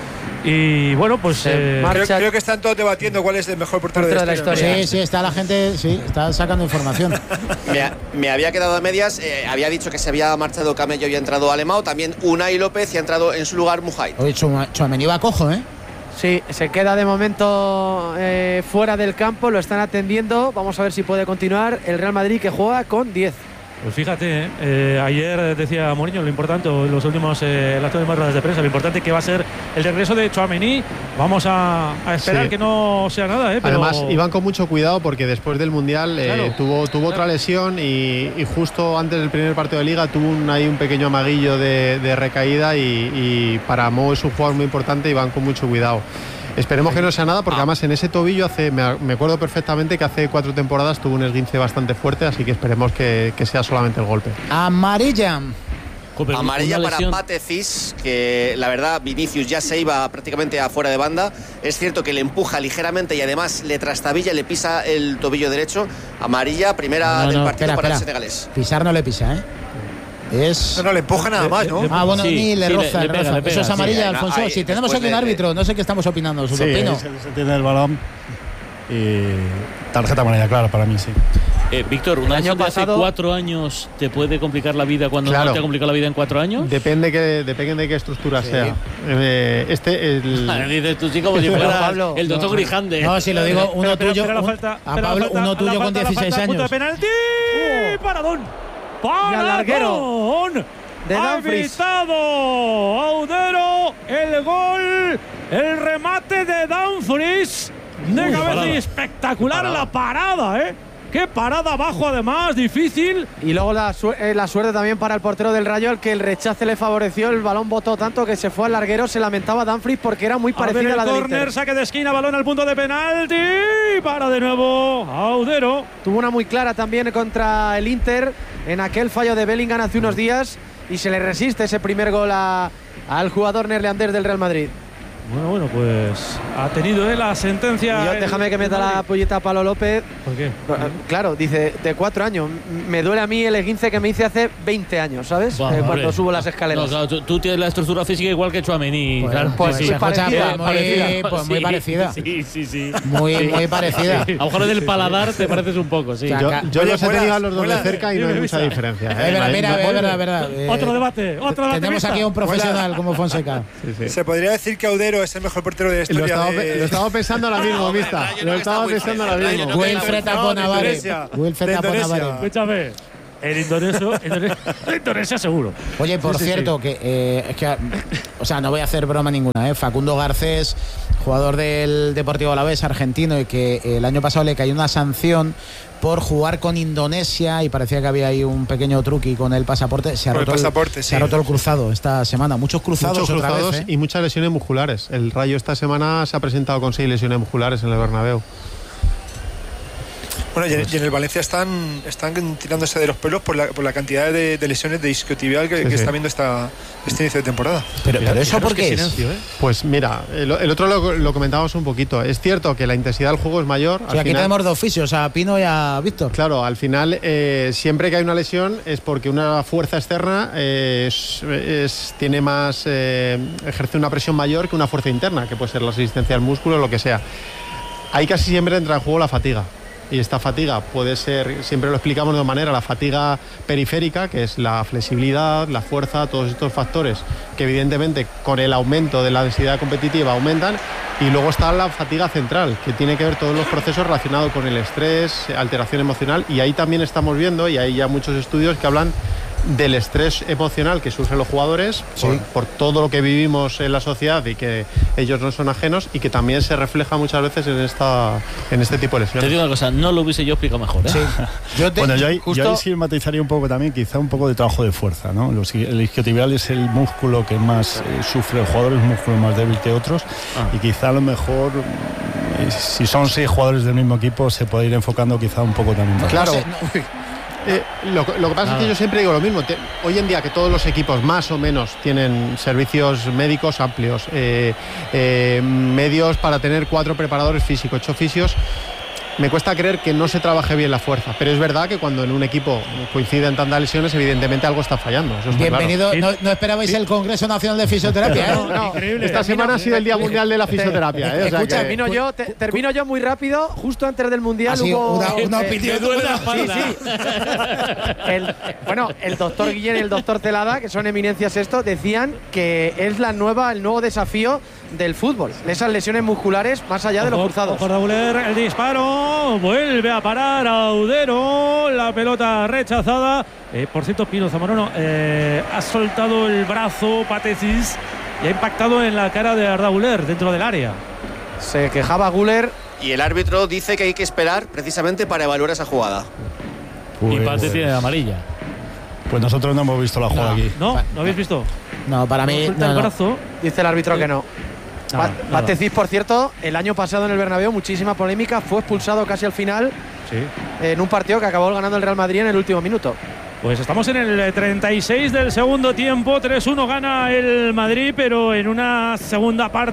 Y bueno, pues. Se eh, marcha- Creo, creo que están todos debatiendo cuál es el mejor portero de Portero la de la historia. historia. sí, sí, está la gente, sí, está sacando información. Me, ha- me había quedado a medias, eh, había dicho que se había marchado Camello y ha entrado Alemão, también Unai López y ha entrado en su lugar Mujait. Oye, Chua- Tchouaméni va cojo, ¿eh? Sí, se queda de momento eh, fuera del campo, lo están atendiendo. Vamos a ver si puede continuar el Real Madrid, que juega con diez. Pues fíjate, eh, eh, ayer decía Mourinho lo importante, en los últimos, eh, las últimas ruedas de prensa, lo importante que va a ser el regreso de Tchouaméni. Vamos a, a esperar Sí. que no sea nada, ¿eh? Pero Además, iban con mucho cuidado porque después del Mundial eh, Claro. tuvo, tuvo otra lesión y, y justo antes del primer partido de Liga tuvo un, ahí un pequeño amaguillo de, de recaída y, y para Mo es un jugador muy importante y van con mucho cuidado. Esperemos que no sea nada porque además en ese tobillo hace, me, me acuerdo perfectamente que hace cuatro temporadas tuvo un esguince bastante fuerte, así que esperemos que, que sea solamente el golpe. Amarilla. Joder, Amarilla una para lesión- Pate Cis, que la verdad Vinicius ya se iba prácticamente afuera de banda. Es cierto que le empuja ligeramente y además le trastabilla, le pisa el tobillo derecho. Amarilla, primera No, del no, partido espera, para espera. el senegalés. Pisar no le pisa, ¿eh? Es... No, no, le empuja nada más, ¿no? Ah, bueno, Sí, ni le sí, roza, le- le le pega, roza. le pega, Eso es sí. amarilla, Sí, Alfonso. ahí, Si tenemos después aquí un de- árbitro, no sé qué estamos opinando. Su Sí, opino. se, se tiene el balón y tarjeta amarilla clara para mí, sí. Eh, Víctor, ¿una año lesión de hace pasado- cuatro años te puede complicar la vida cuando Claro. no te ha complicado la vida en cuatro años? Depende, que, depende de qué estructura sea. Eh, este, el, Dices tú sí como si Pero, fueras Pablo, el doctor Grijande. No, si lo digo, uno Espera, tuyo. espera la un- falta, a espera la Pablo, falta, uno la tuyo con falta, la dieciséis falta, punto años. de penalti. Paradón. Y al larguero Paradón. de Ha Dumfries. evitado Audero el gol, el remate de Dumfries. De Uy, cabeza parada. y espectacular Parada. la parada, ¿eh? Qué parada abajo, además, difícil. Y luego la, su- eh, la suerte también para el portero del Rayo, al que el rechace le favoreció. El balón botó tanto que se fue al larguero. Se lamentaba Dumfries porque era muy A ver parecida a el la del córner, Inter. saque de esquina, balón al punto de penalti. Para de nuevo Audero. Tuvo una muy clara también contra el Inter en aquel fallo de Bellingham hace unos días y se le resiste ese primer gol a- al jugador neerlandés del Real Madrid. Bueno, bueno, pues ha tenido eh, la sentencia. Y yo, el- déjame que meta la pollita a Pablo López. ¿Por qué? Claro, dice, de cuatro años. Me duele a mí el esguince que me hice hace veinte años, ¿sabes? Buah, Eh, hombre. cuando subo las escaleras. No, claro, tú, tú tienes la estructura física igual que Chouameni. Pues, claro. pues, sí, sí, sí. parecida, muy- parecida. pues muy Sí, parecida. Sí, sí, sí. Muy, Sí. muy parecida. A lo mejor del paladar te pareces un poco, sí. O sea, yo, Acá- yo Oye, los he vuelas, tenido a los dos de vuelas. cerca y no hay mucha diferencia. Es ¿eh? verdad, mira, No- es verdad, es verdad. Eh, Otro debate, otro debate. Tenemos vista. aquí a un profesional como Fonseca. Sí, sí. Se podría decir que Audero es el mejor portero de la Lo historia. estaba, de- pe- lo estaba pensando ahora mismo, hombre, Vista. Rayo no Lo está estaba Wilfred, pensando ahora Rayo mismo. no Wilfred No, de Aponavare. Indonesia. Wilfred De Indonesia. Aponavare. Escúchame. El indonesio, Indonesia, Indonesia seguro. Oye, por Sí, sí, cierto, que eh, es que, o sea, no voy a hacer broma ninguna, ¿eh? Facundo Garcés, jugador del Deportivo Alavés, argentino, y que el año pasado le cayó una sanción por jugar con Indonesia y parecía que había ahí un pequeño truqui con el pasaporte. Se ha, Con el roto, pasaporte, se ha sí. roto el cruzado esta semana. Muchos cruzados Muchos otra cruzados vez, ¿eh? y muchas lesiones musculares. El Rayo esta semana se ha presentado con seis lesiones musculares en el Bernabéu. Bueno, y en, y en el Valencia están, están tirándose de los pelos por la, por la cantidad de, de lesiones de isquiotibial que, Sí, que sí. está viendo esta, este inicio de temporada. Pero, pero eso, Fijaros ¿por qué es? silencio, ¿eh? Pues mira, el, el otro lo, lo comentábamos un poquito. Es cierto que la intensidad del juego es mayor. O al sea, aquí final- tenemos dos oficios, a Pino y a Víctor. Claro, al final, eh, siempre que hay una lesión es porque una fuerza externa eh, es, es- tiene más, eh, ejerce una presión mayor que una fuerza interna, que puede ser la resistencia al músculo o lo que sea. Ahí casi siempre entra en juego la fatiga. Y esta fatiga puede ser, siempre lo explicamos de una manera, la fatiga periférica, que es la flexibilidad, la fuerza, todos estos factores que evidentemente con el aumento de la densidad competitiva aumentan. Y luego está la fatiga central, que tiene que ver todos los procesos relacionados con el estrés, alteración emocional. Y ahí también estamos viendo, y hay ya muchos estudios que hablan del estrés emocional que sufren los jugadores Sí. por, por todo lo que vivimos en la sociedad y que ellos no son ajenos, y que también se refleja muchas veces en esta en este tipo de Te lesiones. digo una cosa, no lo hubiese yo explicado mejor, ¿eh? Sí. Yo te- Bueno, yo ahí, justo- yo ahí sí matizaría un poco también, quizá un poco de trabajo de fuerza, ¿no? Los, el isquiotibial es el músculo que más eh, sufre el jugador, es un músculo más débil que otros, Ah. y quizá a lo mejor, eh, si son seis jugadores del mismo equipo, se puede ir enfocando quizá un poco también. más. Claro. no sé, no- Eh, lo, lo que pasa es que yo siempre digo lo mismo. Te- hoy en día que todos los equipos más o menos tienen servicios médicos amplios, eh, eh, medios para tener cuatro preparadores físicos, ocho fisios, me cuesta creer que no se trabaje bien la fuerza. Pero es verdad que cuando en un equipo coinciden tantas lesiones, evidentemente algo está fallando. Eso está Bienvenido. claro. No, no esperabais el Congreso Nacional de Fisioterapia, ¿eh? No, Increíble. Esta semana ha sido el Día Mundial de la Fisioterapia. ¿eh? O sea Escucha, que- termino yo, te- termino yo muy rápido. Justo antes del Mundial Ha sido hubo... una, una eh, opinión. me duele la Sí, espalda. sí. El- bueno, el doctor Guillén y el doctor Celada, que son eminencias esto, decían que es la nueva, el nuevo desafío del fútbol. Esas lesiones musculares más allá de los Ojo, cruzados. ojo, Dauler, el disparo. Vuelve a parar Audero. La pelota rechazada. Eh, por cierto, Pino Zamorano eh, ha soltado el brazo Patecis y ha impactado en la cara de Arda Güler dentro del área. Se quejaba Güler. Y el árbitro dice que hay que esperar precisamente para evaluar esa jugada. Y Pues, Pate tiene amarilla. pues nosotros no hemos visto la jugada No. aquí. ¿No? Va- ¿No habéis visto? No, para mí. Suelta No, el no. brazo. Dice el árbitro que no. Nada, Pa- nada. Patecis, por cierto, el año pasado en el Bernabéu, muchísima polémica, fue expulsado casi al final Sí. en un partido que acabó ganando el Real Madrid en el último minuto. Pues estamos en el treinta y seis del segundo tiempo. tres uno gana el Madrid, pero en una segunda parte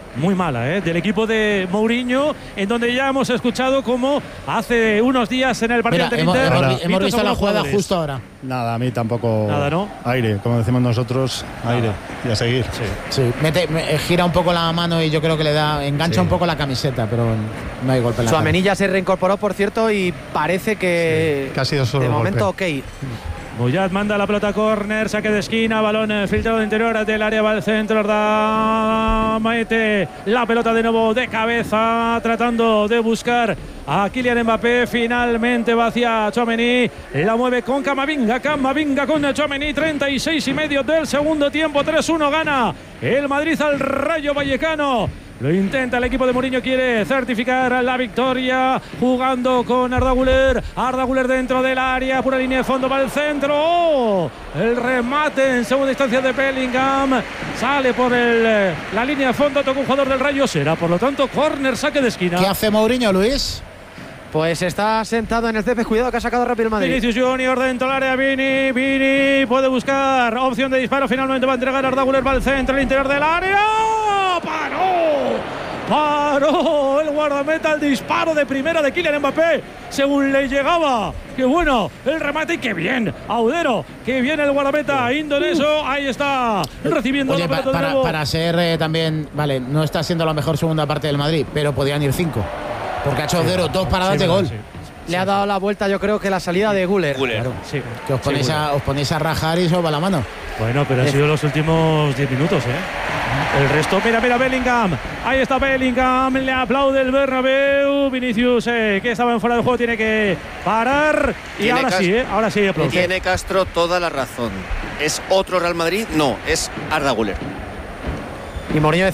muy mala, ¿eh? Del equipo de Mourinho, en donde ya hemos escuchado cómo hace unos días en el partido Mira, ante hemos, Inter, hemos, hemos visto la jugada jugadores. justo ahora. Nada, a mí tampoco. Nada, ¿no? Aire, como decimos nosotros, aire. Y a seguir. Sí. Sí, mete, me- gira un poco la mano y yo creo que le da, engancha Sí. un poco la camiseta, pero no hay golpe en la cara. Suamenilla se reincorporó, por cierto, y parece que, Sí, que ha sido solo de un momento golpe. ok. Boyat manda la pelota córner, saque de esquina, balón eh, filtrado de interior del área, va al centro, da mete la pelota de nuevo de cabeza, tratando de buscar a Kylian Mbappé, finalmente va hacia Tchouaméni, la mueve con Camavinga, Camavinga con Tchouaméni, treinta y seis y medio del segundo tiempo, tres uno gana el Madrid al Rayo Vallecano. Lo intenta el equipo de Mourinho, quiere certificar la victoria jugando con Arda Güler. Arda Güler dentro del área, pura línea de fondo, va al centro. ¡Oh! El remate en segunda instancia de Bellingham. Sale por el, la línea de fondo, toca un jugador del Rayo. Será, por lo tanto, córner, saque de esquina. ¿Qué hace Mourinho, Luis? Pues está sentado en el césped, cuidado que ha sacado rápido el Madrid. Vinicius Junior dentro del área, Vini, Vini puede buscar opción de disparo, finalmente va a entregar Arda Güler, va al centro, el interior del área. ¡Paró! Paró el guardameta el disparo de primera de Kylian Mbappé, según le llegaba. ¡Qué bueno! El remate y qué bien, Audero, qué bien el guardameta indonesio. Ahí está, recibiendo Oye, la pa- pelota de para, nuevo. para ser eh, también, vale, no está siendo la mejor segunda parte del Madrid, pero podían ir cinco. Porque ha hecho Audero dos paradas Sí, de bueno, gol. sí. Le ha dado la vuelta, yo creo que la salida de Güler. Güler. Sí. Que os ponéis, Sí, a, os ponéis a rajar y os va la mano. Bueno, pero han sido los últimos diez minutos, ¿eh? El resto, mira, mira, Bellingham. Ahí está Bellingham, le aplaude el Bernabéu. Vinicius, eh, que estaba en fuera del juego, tiene que parar. Y Tiene ahora Cas- sí, ¿eh? Ahora sí, aplaude. Tiene Castro toda la razón. ¿Es otro Real Madrid? No, es Arda Güler. Y Mourinho